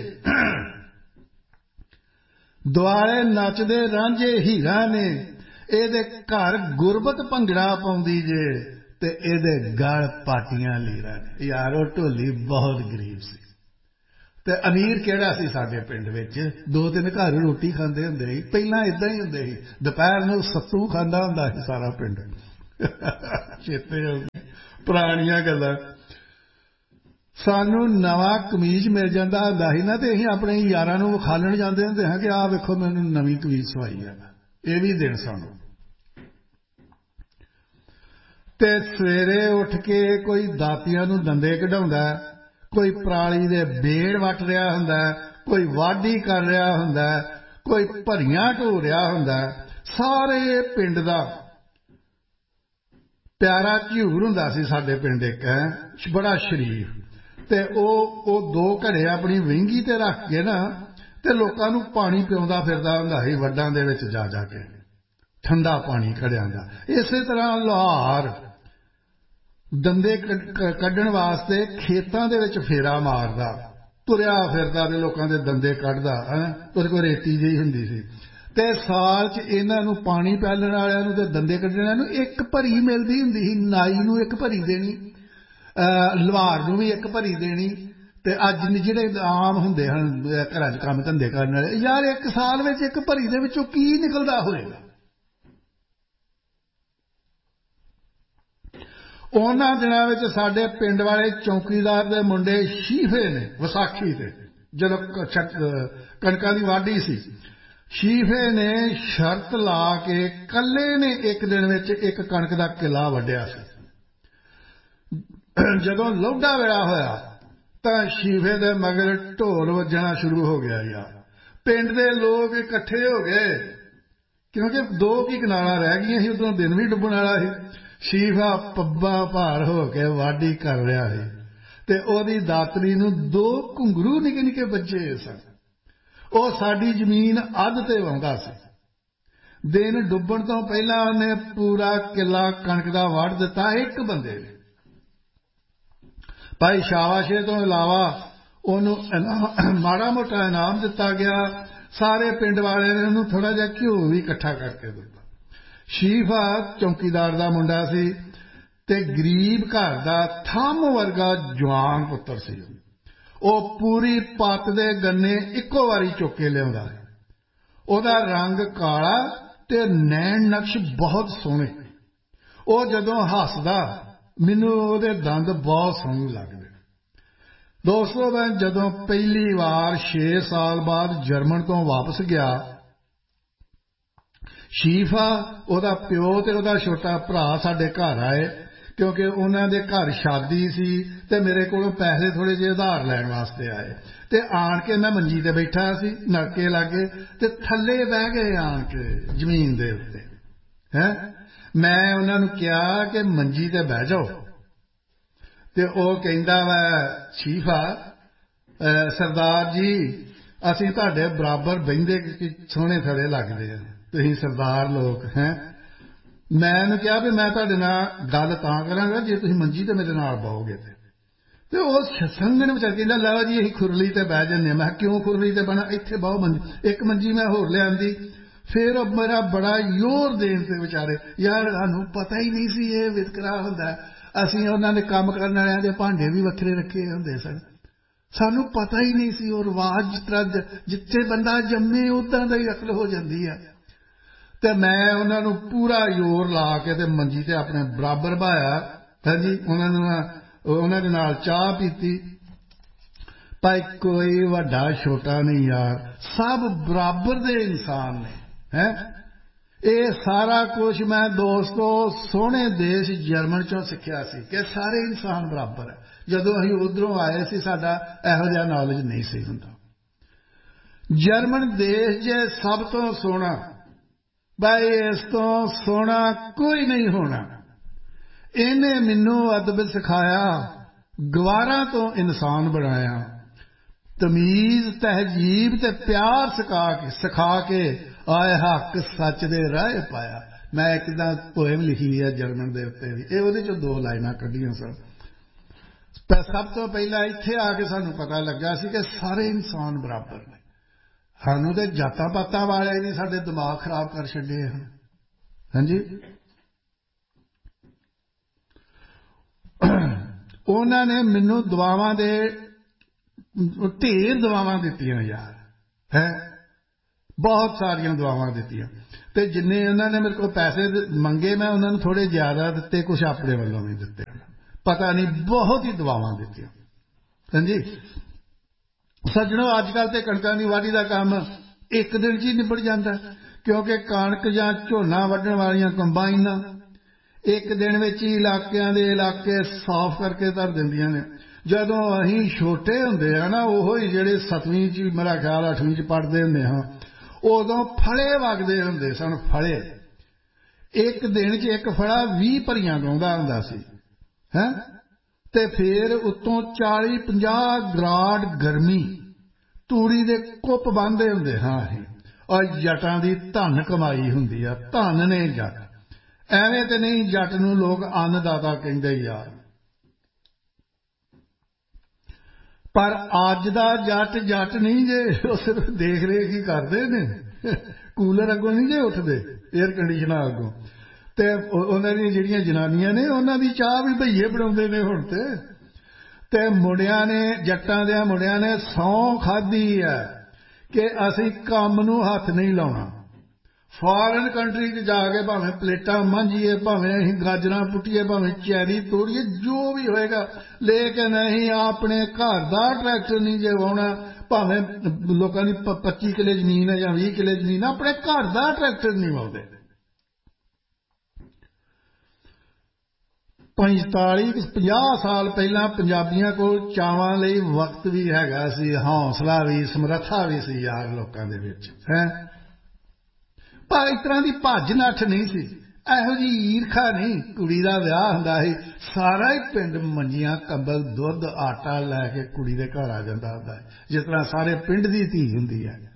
ਦੁਆਲੇ ਨੱਚਦੇ ਰਾਂਝੇ ਹੀਰਾ ਨੇ। ਇਹਦੇ ਘਰ ਗੁਰਬਤ ਭੰਗੜਾ ਪਾਉਂਦੀ ਜੇ ਤੇ ਇਹਦੇ ਗਲ ਪਾਟੀਆਂ ਲੀਰਾਂ ਨੇ। ਯਾਰ ਉਹ ਢੋਲੀ ਬਹੁਤ ਗਰੀਬ ਸੀ ਤੇ ਅਮੀਰ ਕਿਹੜਾ ਸੀ ਸਾਡੇ ਪਿੰਡ ਵਿੱਚ। 2-3 ਘਰ ਰੋਟੀ ਖਾਂਦੇ ਹੁੰਦੇ ਸੀ। ਪਹਿਲਾਂ ਏਦਾਂ ਹੀ ਹੁੰਦੇ ਸੀ, ਦੁਪਹਿਰ ਨੂੰ ਸੱਤੂ ਖਾਂਦਾ ਹੁੰਦਾ ਸੀ ਸਾਰਾ ਪਿੰਡ। ਚੇਤੇ ਹੋ ਗਈ ਪੁਰਾਣੀਆਂ ਗੱਲਾਂ। ਸਾਨੂੰ ਨਵਾਂ ਕਮੀਜ਼ ਮਿਲ ਜਾਂਦਾ ਹੁੰਦਾ ਸੀ ਨਾ, ਤੇ ਅਸੀਂ ਆਪਣੇ ਯਾਰਾਂ ਨੂੰ ਵਿਖਾਲਣ ਜਾਂਦੇ ਹੁੰਦੇ ਹਾਂ ਕਿ ਆਹ ਵੇਖੋ ਮੈਨੂੰ ਨਵੀਂ ਕਮੀਜ਼ ਸਵਾਈ ਆ। ਇਹ ਵੀ ਦਿਨ ਸਾਨੂੰ। ਤੇ ਸਵੇਰੇ ਉੱਠ ਕੇ ਕੋਈ ਦਾਤੀਆਂ ਨੂੰ ਦੰਦੇ ਕਢਾਉਂਦਾ, ਕੋਈ ਪਰਾਲੀ ਦੇ ਬੇੜ ਵੱਟ ਰਿਹਾ ਹੁੰਦਾ, ਕੋਈ ਵਾਢੀ ਕਰ ਰਿਹਾ ਹੁੰਦਾ, ਕੋਈ ਭਰੀਆਂ ਢੋ ਰਿਹਾ ਹੁੰਦਾ। ਸਾਰੇ ਪਿੰਡ ਦਾ ਪਿਆਰਾ ਝਿਊਰ ਹੁੰਦਾ ਸੀ ਸਾਡੇ ਪਿੰਡ ਇੱਕ, ਬੜਾ ਸ਼ਰੀਫ, ਤੇ ਉਹ 2 ਘੜੇ ਆਪਣੀ ਵਹਿੰਗੀ ਤੇ ਰੱਖ ਕੇ ਨਾ ਤੇ ਲੋਕਾਂ ਨੂੰ ਪਾਣੀ ਪਿਆਉਂਦਾ ਫਿਰਦਾ ਹੁੰਦਾ ਸੀ ਵੱਡਾਂ ਦੇ ਵਿੱਚ ਜਾ ਜਾ ਕੇ, ਠੰਡਾ ਪਾਣੀ ਘੜਿਆਂ ਦਾ। ਇਸੇ ਤਰ੍ਹਾਂ ਲੁਹਾਰ ਦੰਦੇ ਕੱਢਣ ਵਾਸਤੇ ਖੇਤਾਂ ਦੇ ਵਿੱਚ ਫੇਰਾ ਮਾਰਦਾ, ਤੁਰਿਆ ਫਿਰਦਾ ਤੇ ਲੋਕਾਂ ਦੇ ਦੰਦੇ ਕੱਢਦਾ। ਉਹਦੇ ਕੋਲ ਰੇਤੀ ਜਿਹੀ ਹੁੰਦੀ ਸੀ ਤੇ ਸਾਲ 'ਚ ਇਹਨਾਂ ਨੂੰ ਪਾਣੀ ਪਿਆਲਣ ਵਾਲਿਆਂ ਨੂੰ ਤੇ ਦੰਦੇ ਕੱਢਣ ਵਾਲਿਆਂ ਨੂੰ 1 ਭਰੀ ਮਿਲਦੀ ਹੁੰਦੀ ਸੀ। ਨਾਈ ਨੂੰ 1 ਭਰੀ ਦੇਣੀ, ਲੁਹਾਰ ਨੂੰ ਵੀ 1 ਭਰੀ ਦੇਣੀ। ਤੇ ਅੱਜ ਜਿਹੜੇ ਆਮ ਹੁੰਦੇ ਹਨ ਘਰਾਂ 'ਚ ਕੰਮ ਧੰਦੇ ਕਰਨ ਵਾਲੇ, ਯਾਰ 1 ਸਾਲ ਵਿੱਚ 1 ਭਰੀ ਦੇ ਵਿੱਚੋਂ ਕੀ ਨਿਕਲਦਾ ਹੋਏਗਾ। ਉਹਨਾਂ ਦਿਨਾਂ ਵਿੱਚ ਸਾਡੇ ਪਿੰਡ ਵਾਲੇ ਚੌਕੀਦਾਰ ਦੇ ਮੁੰਡੇ ਸ਼ੀਫੇ ਨੇ, ਵਿਸਾਖੀ ਤੇ ਜਦੋਂ ਕਣਕਾਂ ਦੀ ਵਾਢੀ ਸੀ, ਸ਼ੀਫੇ ਨੇ ਸ਼ਰਤ ਲਾ ਕੇ ਇਕੱਲੇ ਨੇ 1 ਦਿਨ ਵਿੱਚ 1 ਕਣਕ ਦਾ ਕਿੱਲਾ ਵੱਢਿਆ ਸੀ। ਜਦੋਂ ਲੌਢਾ ਵੇਲਾ ਹੋਇਆ ਤਾਂ ਸ਼ੀਫੇ ਦੇ ਮਗਰ ਢੋਲ ਵੱਜਣਾ ਸ਼ੁਰੂ ਹੋ ਗਿਆ ਯਾਰ। ਪਿੰਡ ਦੇ ਲੋਕ ਇਕੱਠੇ ਹੋ ਗਏ ਕਿਉਂਕਿ 2 ਕੀ ਕਨਾਲਾਂ ਰਹਿ ਗਈਆਂ ਸੀ, ਉਦੋਂ ਦਿਨ ਵੀ ਡੁੱਬਣ ਵਾਲਾ ਸੀ। ਸ਼ੀਫਾ ਪੱਬਾਂ ਭਾਰ ਹੋ ਕੇ ਵਾਢੀ ਕਰ ਰਿਹਾ ਸੀ ਤੇ ਉਹਦੀ ਦਾਤਰੀ ਨੂੰ 2 ਘੁੰਗਰੂ ਨਿੱਕੇ ਨਿੱਕੇ ਵੱਜੇ ਸਨ। ਉਹ ਸਾਡੀ ਜ਼ਮੀਨ ਅੱਧ ਤੇ ਵਾਹੁੰਦਾ ਸੀ। ਦਿਨ ਡੁੱਬਣ ਤੋਂ ਪਹਿਲਾਂ ਉਹਨੇ ਪੂਰਾ ਕਿੱਲਾ ਕਣਕ ਦਾ ਵੱਢ ਦਿੱਤਾ ਇੱਕ ਬੰਦੇ ਨੇ। ਭਾਈ ਸ਼ਾਬਾਸ਼ੇ ਤੋਂ ਇਲਾਵਾ ਉਹਨੂੰ ਮਾੜਾ ਮੋਟਾ ਇਨਾਮ ਦਿੱਤਾ ਗਿਆ। ਸਾਰੇ ਪਿੰਡ ਵਾਲਿਆਂ ਨੇ ਉਹਨੂੰ ਥੋੜ੍ਹਾ ਜਿਹਾ ਘਿਓ ਵੀ ਇਕੱਠਾ ਕਰਕੇ ਦਿੱਤਾ। ਸ਼ੀਫਾ ਚੌਕੀਦਾਰ ਦਾ ਮੁੰਡਾ ਸੀ ਤੇ ਗਰੀਬ ਘਰ ਦਾ ਥੰਮ ਵਰਗਾ ਜਵਾਨ ਪੁੱਤਰ ਸੀ। ਉਹ ਪੂਰੀ ਪੱਤ ਦੇ ਗੰਨੇ ਇੱਕੋ ਵਾਰੀ ਚੁੱਕ ਕੇ ਲਿਆਉਂਦਾ। ਉਹਦਾ ਰੰਗ ਕਾਲਾ ਤੇ ਨੈਣ ਨਕਸ਼ ਬਹੁਤ ਸੋਹਣੇ। ਉਹ ਜਦੋਂ ਹੱਸਦਾ ਮੈਨੂੰ ਉਹਦੇ ਦੰਦ ਬਹੁਤ ਸੋਹਣੇ ਲੱਗਦੇ। ਦੋਸਤੋ, ਮੈਂ ਜਦੋਂ ਪਹਿਲੀ ਵਾਰ 6 ਸਾਲ ਬਾਅਦ ਜਰਮਨ ਤੋਂ ਵਾਪਸ ਗਿਆ, ਸ਼ੀਫਾ, ਉਹਦਾ ਪਿਓ ਤੇ ਉਹਦਾ ਛੋਟਾ ਭਰਾ ਸਾਡੇ ਘਰ ਆਏ ਕਿਉਂਕਿ ਉਹਨਾਂ ਦੇ ਘਰ ਸ਼ਾਦੀ ਸੀ ਤੇ ਮੇਰੇ ਕੋਲੋਂ ਪੈਸੇ ਥੋੜ੍ਹੇ ਜਿਹੇ ਉਧਾਰ ਲੈਣ ਵਾਸਤੇ ਆਏ। ਤੇ ਆਣ ਕੇ ਮੈਂ ਮੰਜੀ ਤੇ ਬੈਠਾ ਸੀ ਨਲਕੇ ਲਾਗੇ ਤੇ ਥੱਲੇ ਬਹਿ ਗਏ ਆਣ ਕੇ ਜ਼ਮੀਨ ਦੇ ਉੱਤੇ। ਮੈਂ ਉਹਨਾਂ ਨੂੰ ਕਿਹਾ ਕਿ ਮੰਜੀ ਤੇ ਬਹਿ ਜਾਓ ਤੇ ਉਹ ਕਹਿੰਦਾ ਵਾ, ਸ਼ੀਫਾ ਸਰਦਾਰ ਜੀ ਅਸੀਂ ਤੁਹਾਡੇ ਬਰਾਬਰ ਬਹਿੰਦੇ ਸੋਹਣੇ ਥੜੇ ਲੱਗਦੇ ਆ, ਤੁਸੀਂ ਸਰਦਾਰ ਲੋਕ ਹੈਂ। ਮੈਂ ਉਹਨੂੰ ਕਿਹਾ ਵੀ ਮੈਂ ਤੁਹਾਡੇ ਨਾਲ ਗੱਲ ਤਾਂ ਕਰਾਂਗਾ ਜੇ ਤੁਸੀਂ ਮੰਜੀ ਤੇ ਮੇਰੇ ਨਾਲ ਬਹੋਗੇ ਤੇ ਉਹ ਸੰਗਣ ਵਿਚਾਰ ਕਹਿੰਦਾ ਲਓ ਜੀ ਅਸੀਂ ਖੁਰਲੀ ਤੇ ਬਹਿ ਜਾਂਦੇ ਹਾਂ। ਮੈਂ ਕਿਉਂ ਖੁਰਲੀ ਤੇ ਬਹਿਣਾ, ਇੱਥੇ ਬਹੁ ਮੰਜੀ। ਇੱਕ ਮੰਜੀ ਮੈਂ ਹੋਰ ਲਿਆਂਦੀ। ਫਿਰ ਉਹ ਮੇਰਾ ਬੜਾ ਜ਼ੋਰ ਦੇਣ ਤੇ ਵਿਚਾਰੇ ਯਾਰ ਸਾਨੂੰ ਪਤਾ ਹੀ ਨਹੀਂ ਸੀ ਇਹ ਵਿਤਕਰਾ ਹੁੰਦਾ। ਅਸੀਂ ਉਹਨਾਂ ਦੇ ਕੰਮ ਕਰਨ ਵਾਲਿਆਂ ਦੇ ਭਾਂਡੇ ਵੀ ਵੱਖਰੇ ਰੱਖੇ ਹੁੰਦੇ ਸਨ, ਸਾਨੂੰ ਪਤਾ ਹੀ ਨਹੀਂ ਸੀ। ਉਹ ਰਿਵਾਜ਼ ਜਿਸ ਤਰ੍ਹਾਂ ਜਿੱਥੇ ਬੰਦਾ ਜੰਮੇ ਉੱਦਾਂ ਦਾ ਹੀ ਅਕਲ ਹੋ ਜਾਂਦੀ ਹੈ। ਤੇ ਮੈਂ ਉਹਨਾਂ ਨੂੰ ਪੂਰਾ ਜ਼ੋਰ ਲਾ ਕੇ ਤੇ ਮੰਜੀ ਤੇ ਆਪਣੇ ਬਰਾਬਰ ਬਹਾਇਆ। ਹਾਂਜੀ, ਉਹਨਾਂ ਦੇ ਨਾਲ ਚਾਹ ਪੀਤੀ। ਭਾਈ ਕੋਈ ਵੱਡਾ ਛੋਟਾ ਨਹੀਂ ਯਾਰ, ਸਭ ਬਰਾਬਰ ਦੇ ਇਨਸਾਨ ਨੇ। ਇਹ ਸਾਰਾ ਕੁਝ ਮੈਂ ਦੋਸਤੋ ਸੋਹਣੇ ਦੇਸ਼ ਜਰਮਨ ਚੋਂ ਸਿੱਖਿਆ ਸੀ ਕਿ ਸਾਰੇ ਇਨਸਾਨ ਬਰਾਬਰ ਹੈ। ਜਦੋਂ ਅਸੀਂ ਉੱਧਰੋਂ ਆਏ ਸੀ ਸਾਡਾ ਇਹੋ ਜਿਹਾ ਨੌਲੇਜ ਨਹੀਂ ਸੀ ਹੁੰਦਾ। ਜਰਮਨ ਦੇਸ਼ ਜੇ ਸਭ ਤੋਂ ਸੋਹਣਾ, ਭਾਈ ਇਸ ਤੋਂ ਸੋਹਣਾ ਕੋਈ ਨਹੀਂ ਹੋਣਾ। ਇਹਨੇ ਮੈਨੂੰ ਅਦਬ ਸਿਖਾਇਆ, ਗਵਾਰਾਂ ਤੋਂ ਇਨਸਾਨ ਬਣਾਇਆ, ਤਮੀਜ਼ ਤਹਿਜੀਬ ਤੇ ਪਿਆਰ ਸਿਖਾ ਕੇ ਆਏ ਹੱਕ ਸੱਚ ਦੇ ਰਾਹ ਪਾਇਆ। ਮੈਂ ਇੱਕ ਤਾਂ ਪੋਇਮ ਲਿਖੀ ਹੈ ਜਰਮਨ ਦੇ ਉੱਤੇ ਵੀ, ਇਹ ਉਹਦੇ ਚੋਂ 2 ਲਾਈਨਾਂ ਕੱਢੀਆਂ ਸਨ। ਸਭ ਤੋਂ ਪਹਿਲਾਂ ਇੱਥੇ ਆ ਕੇ ਸਾਨੂੰ ਪਤਾ ਲੱਗਾ ਸੀ ਕਿ ਸਾਰੇ ਇਨਸਾਨ ਬਰਾਬਰ ਨੇ। ਸਾਨੂੰ ਤੇ ਜਾਤਾਂ ਪਾਤਾਂ ਵਾਲੇ ਨੇ ਸਾਡੇ ਦਿਮਾਗ ਖਰਾਬ ਕਰ ਛੱਡੇ ਹਨ। ਹਾਂਜੀ, ਉਹਨਾਂ ਨੇ ਮੈਨੂੰ ਦੁਆਵਾਂ ਦੇ ਢੇਰ ਦੁਆਵਾਂ ਦਿੱਤੀਆਂ ਯਾਰ, ਬਹੁਤ ਸਾਰੀਆਂ ਦੁਆਵਾਂ ਦਿੱਤੀਆਂ। ਤੇ ਜਿੰਨੇ ਉਹਨਾਂ ਨੇ ਮੇਰੇ ਕੋਲ ਪੈਸੇ ਮੰਗੇ ਮੈਂ ਉਹਨਾਂ ਨੂੰ ਥੋੜ੍ਹੇ ਜ਼ਿਆਦਾ ਦਿੱਤੇ, ਕੁਛ ਆਪਣੇ ਵੱਲੋਂ ਵੀ ਦਿੱਤੇ। ਪਤਾ ਨਹੀਂ ਬਹੁਤ ਹੀ ਦੁਆਵਾਂ ਦਿੱਤੀਆਂ। ਹਾਂਜੀ ਸੱਜਣੋ, ਅੱਜ ਕੱਲ੍ਹ ਤੇ ਕਣਕਾਂ ਦੀ ਵਾਢੀ ਦਾ ਕੰਮ ਇੱਕ ਦਿਨ 'ਚ ਹੀ ਨਿਬੜ ਜਾਂਦਾ ਕਿਉਂਕਿ ਕਣਕ ਜਾਂ ਝੋਨਾ ਵੱਢਣ ਵਾਲੀਆਂ ਕੰਬਾਈਨਾਂ ਇੱਕ ਦਿਨ ਵਿੱਚ ਹੀ ਇਲਾਕਿਆਂ ਦੇ ਇਲਾਕੇ ਸਾਫ਼ ਕਰਕੇ ਧਰ ਦਿੰਦੀਆਂ ਨੇ। ਜਦੋਂ ਅਸੀਂ ਛੋਟੇ ਹੁੰਦੇ ਆ ਨਾ, ਉਹ ਹੀ ਜਿਹੜੇ 7ਵੀਂ 'ਚ ਮੇਰਾ ਖਿਆਲ 8ਵੀਂ 'ਚ ਪੜ੍ਹਦੇ ਹੁੰਦੇ ਹਾਂ, ਉਦੋਂ ਫਲੇ ਵਗਦੇ ਹੁੰਦੇ ਸਨ। ਫਲੇ ਇੱਕ ਦਿਨ 'ਚ ਇੱਕ ਫੜਾ 20 ਭਰੀਆਂ ਗਾਉਂਦਾ ਹੁੰਦਾ ਸੀ। ਤੇ ਫਿਰ ਉੱਤੋਂ 40-50 ਗਰਾਡ ਗਰਮੀ, ਤੂੜੀ ਦੇ ਕੁੱਪ ਬੰਨ੍ਹਦੇ ਹੁੰਦੇ ਹਾਂ ਅਸੀਂ। ਔਰ ਜੱਟਾਂ ਦੀ ਧਨ ਕਮਾਈ ਹੁੰਦੀ ਆ, ਧਨ ਨੇ ਜੱਟ। ਐਵੇਂ ਤੇ ਨਹੀਂ ਜੱਟ ਨੂੰ ਲੋਕ ਅੰਨਦਾਤਾ ਕਹਿੰਦੇ ਯਾਰ, ਪਰ ਅੱਜ ਦਾ ਜੱਟ ਜੱਟ ਨਹੀਂ ਜੇ, ਉਹ ਸਿਰਫ ਦੇਖ ਰੇਖ ਹੀ ਕਰਦੇ ਨੇ। ਕੂਲਰ ਅੱਗੋਂ ਨਹੀਂ ਜੇ ਉੱਠਦੇ, ਏਅਰ ਕੰਡੀਸ਼ਨਰ ਅੱਗੋਂ। ਤੇ ਉਹਨਾਂ ਦੀਆਂ ਜਿਹੜੀਆਂ ਜਨਾਨੀਆਂ ਨੇ ਉਹਨਾਂ ਦੀ ਚਾਹ ਵੀ ਭਈਏ ਬਣਾਉਂਦੇ ਨੇ ਹੁਣ ਤੇ ਮੁੰਡਿਆਂ ਨੇ, ਜੱਟਾਂ ਦੇ ਮੁੰਡਿਆਂ ਨੇ ਸਹੁੰ ਖਾਧੀ ਹੈ ਕਿ ਅਸੀਂ ਕੰਮ ਨੂੰ ਹੱਥ ਨਹੀਂ ਲਾਉਣਾ। ਫਾਰਨ ਕੰਟਰੀ 'ਚ ਜਾ ਕੇ ਭਾਵੇਂ ਪਲੇਟਾਂ ਮਾਂਜੀਏ, ਭਾਵੇਂ ਅਸੀਂ ਗਾਜਰਾਂ ਪੁੱਟੀਏ, ਭਾਵੇਂ ਚੈਰੀ ਤੋੜੀਏ, ਜੋ ਵੀ ਹੋਏਗਾ, ਲੇਕਿਨ ਅਸੀਂ ਆਪਣੇ ਘਰ ਦਾ ਟਰੈਕਟਰ ਨਹੀਂ ਜੇ ਵਾਹੁਣਾ। ਭਾਵੇਂ ਲੋਕਾਂ ਦੀ 25 ਕਿੱਲੇ ਜ਼ਮੀਨ ਹੈ ਜਾਂ 20 ਕਿੱਲੇ ਜ਼ਮੀਨ, ਆਪਣੇ ਘਰ ਦਾ ਟਰੈਕਟਰ ਨਹੀਂ ਵਾਹੁੰਦੇ। 50 ਸਾਲ ਪਹਿਲਾਂ ਪੰਜਾਬੀਆਂ ਕੋਲ ਚਾਵਾਂ ਲਈ ਵਕਤ ਵੀ ਹੈਗਾ ਸੀ, ਹੌਸਲਾ ਵੀ, ਸਮਰੱਥਾ ਵੀ ਸੀ ਯਾਰ ਲੋਕਾਂ ਦੇ ਵਿੱਚ ਹੈ। ਪਰ ਇਸ ਤਰ੍ਹਾਂ ਦੀ ਭੱਜ ਨੱਠ ਨਹੀਂ ਸੀ, ਇਹੋ ਜਿਹੀ ਈਰਖਾ ਨਹੀਂ। ਕੁੜੀ ਦਾ ਵਿਆਹ ਹੁੰਦਾ ਸੀ, ਸਾਰਾ ਹੀ ਪਿੰਡ ਮੰਜੀਆਂ, ਕੰਬਲ, ਦੁੱਧ, ਆਟਾ ਲੈ ਕੇ ਕੁੜੀ ਦੇ ਘਰ ਆ ਜਾਂਦਾ ਹੁੰਦਾ ਹੈ, ਜਿਸ ਤਰ੍ਹਾਂ ਸਾਰੇ ਪਿੰਡ ਦੀ ਧੀ ਹੁੰਦੀ ਹੈ।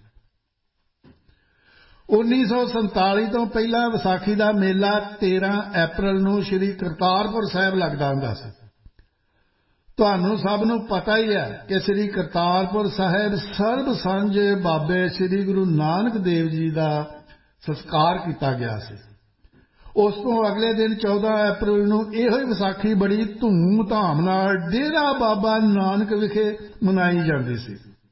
1947 ਤੋਂ ਪਹਿਲਾਂ ਵਿਸਾਖੀ ਦਾ ਮੇਲਾ 13 ਅਪ੍ਰੈਲ ਨੂੰ ਸ਼੍ਰੀ ਕਰਤਾਰਪੁਰ ਸਾਹਿਬ ਲੱਗਦਾ ਹੁੰਦਾ ਸੀ। ਤੁਹਾਨੂੰ ਸਭ ਨੂੰ ਪਤਾ ਹੀ ਹੈ ਕਿ ਸ਼੍ਰੀ ਕਰਤਾਰਪੁਰ ਸਾਹਿਬ ਸਰਬ ਸਾਂਝੇ ਬਾਬੇ ਸ਼੍ਰੀ ਗੁਰੂ ਨਾਨਕ ਦੇਵ ਜੀ ਦਾ ਸੰਸਕਾਰ ਕੀਤਾ ਗਿਆ ਸੀ। ਉਸ ਤੋਂ ਅਗਲੇ ਦਿਨ 14 ਅਪ੍ਰੈਲ ਨੂੰ ਇਹੋ ਹੀ ਵਿਸਾਖੀ ਬੜੀ ਧੂਮ-ਧਾਮ ਨਾਲ ਡੇਰਾ ਬਾਬਾ ਨਾਨਕ ਵਿਖੇ ਮਨਾਈ ਜਾਂਦੀ ਸੀ।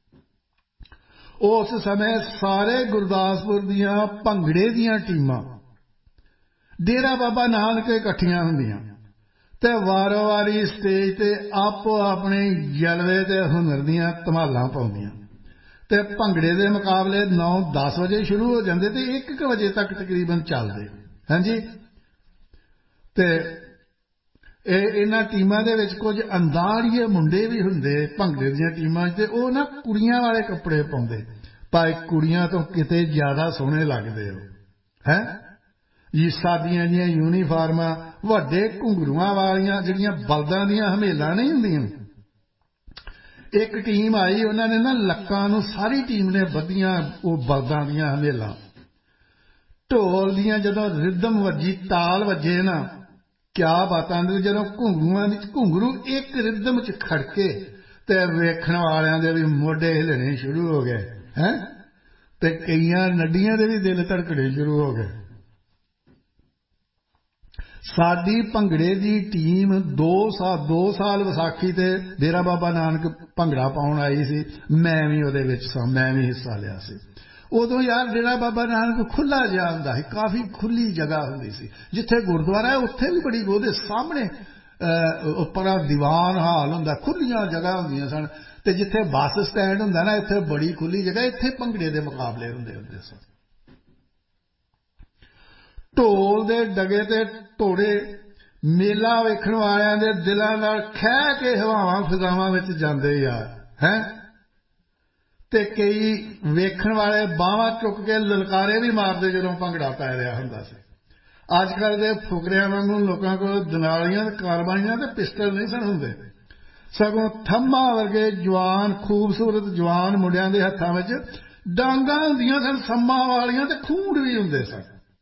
ਉਸ ਸਮੇਂ ਸਾਰੇ ਗੁਰਦਾਸਪੁਰ ਦੀਆਂ ਭੰਗੜੇ ਦੀਆਂ ਟੀਮਾਂ ਡੇਰਾ ਬਾਬਾ ਨਾਨਕ ਇਕੱਠੀਆਂ ਹੁੰਦੀਆਂ ਤੇ ਵਾਰੋ-ਵਾਰੀ ਸਟੇਜ ਤੇ ਆਪੋ ਆਪਣੇ ਜਲਵੇ ਤੇ ਹੁਨਰ ਦੀਆਂ ਧਮਾਲਾਂ ਪਾਉਂਦੀਆਂ ਤੇ ਭੰਗੜੇ ਦੇ ਮੁਕਾਬਲੇ 9-10 ਵਜੇ ਸ਼ੁਰੂ ਹੋ ਜਾਂਦੇ ਤੇ 1 ਵਜੇ ਤੱਕ ਤਕਰੀਬਨ ਚੱਲਦੇ। ਹਾਂਜੀ, ਤੇ ਇਹਨਾਂ ਟੀਮਾਂ ਦੇ ਵਿੱਚ ਕੁਝ ਅੰਦਾੜੀਏ ਮੁੰਡੇ ਵੀ ਹੁੰਦੇ ਭੰਗੜੇ ਦੀਆਂ ਟੀਮਾਂ 'ਚ, ਤੇ ਉਹ ਨਾ ਕੁੜੀਆਂ ਵਾਲੇ ਕੱਪੜੇ ਪਾਉਂਦੇ, ਭਾਵੇਂ ਕੁੜੀਆਂ ਤੋਂ ਕਿਤੇ ਜ਼ਿਆਦਾ ਸੋਹਣੇ ਲੱਗਦੇ ਹੋ ਹੈ ਜੀ। ਸਾਦੀਆਂ ਦੀਆਂ ਯੂਨੀਫਾਰਮਾਂ, ਵੱਡੇ ਘੁੰਗਰੂਆਂ ਵਾਲੀਆਂ ਜਿਹੜੀਆਂ ਬਲਦਾਂ ਦੀਆਂ ਹਮੇਲਾਂ ਨਹੀਂ ਹੁੰਦੀਆਂ। ਇੱਕ ਟੀਮ ਆਈ, ਉਹਨਾਂ ਨੇ ਨਾ ਲੱਕਾਂ ਨੂੰ ਸਾਰੀ ਟੀਮ ਨੇ ਬੱਧੀਆਂ ਉਹ ਬਲਦਾਂ ਦੀਆਂ ਹਮੇਲਾਂ। ਢੋਲ ਦੀਆਂ ਜਦੋਂ ਰਿਦਮ ਵੱਜੀ, ਤਾਲ ਵੱਜੇ ਨਾ, ਕਿਆ ਬਾਤਾਂ। ਜਦੋਂ ਘੁੰਗਰੂਆਂ ਵਿੱਚ ਘੁੰਗਰੂ ਇੱਕ ਰਿਦਮ 'ਚ ਖੜਕੇ ਤੇ ਵੇਖਣ ਵਾਲਿਆਂ ਦੇ ਵੀ ਮੋਢੇ ਹਿੱਲਣੇ ਸ਼ੁਰੂ ਹੋ ਗਏ ਹੈ, ਤੇ ਕਈਆਂ ਨੱਡੀਆਂ ਦੇ ਵੀ ਦਿਲ ਧੜਕਣੇ ਸ਼ੁਰੂ ਹੋ ਗਏ। ਸਾਡੀ ਭੰਗੜੇ ਦੀ ਟੀਮ 2 ਸਾਲ ਵਿਸਾਖੀ ਤੇ ਡੇਰਾ ਬਾਬਾ ਨਾਨਕ ਭੰਗੜਾ ਪਾਉਣ ਆਈ ਸੀ। ਮੈਂ ਵੀ ਉਹਦੇ ਵਿੱਚ ਸਾਂ, ਮੈਂ ਵੀ ਹਿੱਸਾ ਲਿਆ ਸੀ। ਉਦੋਂ ਯਾਰ ਡੇਰਾ ਬਾਬਾ ਨਾਨਕ ਖੁੱਲ੍ਹਾ ਜਿਹਾ ਹੁੰਦਾ ਸੀ, ਕਾਫੀ ਖੁੱਲ੍ਹੀ ਜਗ੍ਹਾ ਹੁੰਦੀ ਸੀ। ਜਿੱਥੇ ਗੁਰਦੁਆਰਾ ਹੈ ਉੱਥੇ ਵੀ ਬੜੀ, ਉਹਦੇ ਸਾਹਮਣੇ ਉੱਪਰ ਦੀਵਾਨ ਹਾਲ ਹੁੰਦਾ, ਖੁੱਲ੍ਹੀਆਂ ਜਗ੍ਹਾ ਹੁੰਦੀਆਂ ਸਨ। ਤੇ ਜਿੱਥੇ ਬੱਸ ਸਟੈਂਡ ਹੁੰਦਾ ਨਾ, ਇੱਥੇ ਬੜੀ ਖੁੱਲ੍ਹੀ ਜਗ੍ਹਾ, ਇੱਥੇ ਭੰਗੜੇ ਦੇ ਮੁਕਾਬਲੇ ਹੁੰਦੇ ਸਨ। ਢੋਲ ਦੇ ਡਗੇ ਤੇ ਢੋੜੇ ਮੇਲਾ ਵੇਖਣ ਵਾਲਿਆਂ ਦੇ ਦਿਲਾਂ ਨਾਲ ਖਹਿ ਕੇ ਹਵਾਵਾਂ ਫਿਜ਼ਾਵਾਂ ਵਿੱਚ ਜਾਂਦੇ ਯਾਰ ਹੈ। ਤੇ ਕਈ ਵੇਖਣ ਵਾਲੇ ਬਾਹਾਂ ਚੁੱਕ ਕੇ ਲਲਕਾਰੇ ਵੀ ਮਾਰਦੇ ਜਦੋਂ ਭੰਗੜਾ ਪੈ ਰਿਹਾ ਹੁੰਦਾ ਸੀ। ਅੱਜ ਕੱਲ੍ਹ ਦੇ ਫੁਕਰਿਆਂ ਵਾਂਗੂ ਲੋਕਾਂ ਕੋਲ ਦਨਾਲੀਆਂ, ਕਾਰਬਾਈਆਂ ਤੇ ਪਿਸਟਲ ਨਹੀਂ ਸਨ ਹੁੰਦੇ, ਸਗੋਂ ਥੰਮਾਂ ਵਰਗੇ ਜਵਾਨ, ਖੂਬਸੂਰਤ ਜਵਾਨ ਮੁੰਡਿਆਂ ਦੇ ਹੱਥਾਂ ਵਿੱਚ ਡਾਂਗਾਂ ਹੁੰਦੀਆਂ ਸਨ, ਸੰਮਾਂ ਵਾਲੀਆਂ, ਤੇ ਖੂੰਡ ਵੀ ਹੁੰਦੇ ਸਨ।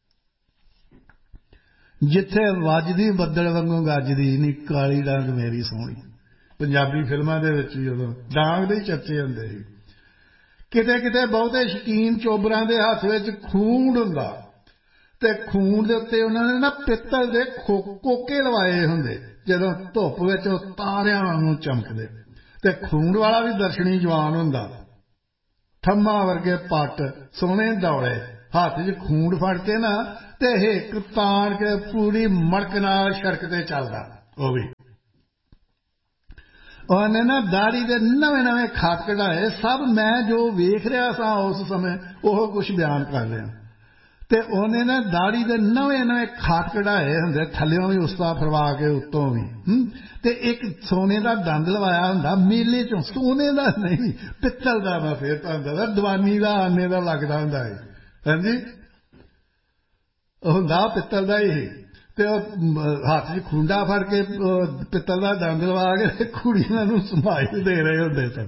ਜਿੱਥੇ ਵੱਜਦੀ ਬੱਦਲ ਵਾਂਗੂ ਗੱਜਦੀ ਨੀ ਕਾਲੀ ਡਾਂਗ ਮੇਰੀ ਸੋਹਣੀ, ਪੰਜਾਬੀ ਫਿਲਮਾਂ ਦੇ ਵਿੱਚ ਵੀ ਉਦੋਂ ਡਾਂਗ ਦੇ ਚਰਚੇ ਹੁੰਦੇ ਸੀ। ਕਿਤੇ ਕਿਤੇ ਬਹੁਤੇ ਸ਼ੌਕੀਨ ਚੋਬਰਾਂ ਦੇ ਹੱਥ ਵਿੱਚ ਖੂੰਡ ਹੁੰਦਾ, ਤੇ ਖੂੰਡ ਦੇ ਉੱਤੇ ਉਹਨਾਂ ਨੇ ਨਾ ਪਿੱਤਲ ਦੇ ਕੋਕੇ ਲਵਾਏ ਹੁੰਦੇ, ਜਦੋਂ ਧੁੱਪ ਵਿੱਚ ਉਹ ਤਾਰਿਆਂ ਵਾਂਗੂ ਚਮਕਦੇ। ਤੇ ਖੂੰਡ ਵਾਲਾ ਵੀ ਦਰਸ਼ਨੀ ਜਵਾਨ ਹੁੰਦਾ, ਥੰਮਾਂ ਵਰਗੇ ਪੱਟ, ਸੋਹਣੇ ਦੌੜੇ, ਹੱਥ 'ਚ ਖੂੰਡ ਫੜ ਕੇ ਨਾ ਤੇ ਹਿੱਕ ਤਾਣ ਕੇ ਪੂਰੀ ਮੜਕ ਨਾਲ ਸੜਕ ਤੇ ਚੱਲਦਾ। ਉਹ ਵੀ ਉਹਨੇ ਨਾ ਦਾੜੀ ਦੇ ਨਵੇਂ ਖਾਤ ਕਢਾਏ। ਸਭ ਮੈਂ ਜੋ ਵੇਖ ਰਿਹਾ ਸਾਂ ਉਸ ਸਮੇਂ ਉਹ ਕੁਝ ਬਿਆਨ ਕਰ ਰਿਹਾ। ਤੇ ਉਹਨੇ ਨਾ ਦਾੜੀ ਦੇ ਨਵੇਂ ਖਾਤ ਕਢਾਏ ਹੁੰਦੇ, ਥੱਲਿਓਂ ਵੀ ਉਸਤਾ ਫਰਵਾ ਕੇ ਉੱਤੋਂ ਵੀ, ਤੇ ਇੱਕ ਸੋਨੇ ਦਾ ਦੰਦ ਲਵਾਇਆ ਹੁੰਦਾ ਮੇਲੇ 'ਚੋਂ, ਸੋਨੇ ਦਾ ਨਹੀਂ ਪਿੱਤਲ ਦਾ। ਮੈਂ ਫੇਰ ਤੁਹਾਨੂੰ ਦੱਸਦਾ, ਦੀਵਾਨੀ ਦਾ ਆਨੇ ਦਾ ਲੱਗਦਾ ਹੁੰਦਾ ਹੈ। ਹਾਂਜੀ, ਹੁੰਦਾ ਪਿੱਤਲ ਦਾ ਹੀ। ਤੇ ਉਹ ਹੱਥ 'ਚ ਖੂੰਡਾ ਫੜ ਕੇ ਪਿੱਤਲ ਦਾ ਦੰਦ ਲਵਾ ਕੇ ਕੁੜੀਆਂ ਨੂੰ ਸਮਾਈਲ ਦੇ ਰਹੇ ਹੁੰਦੇ ਸਨ।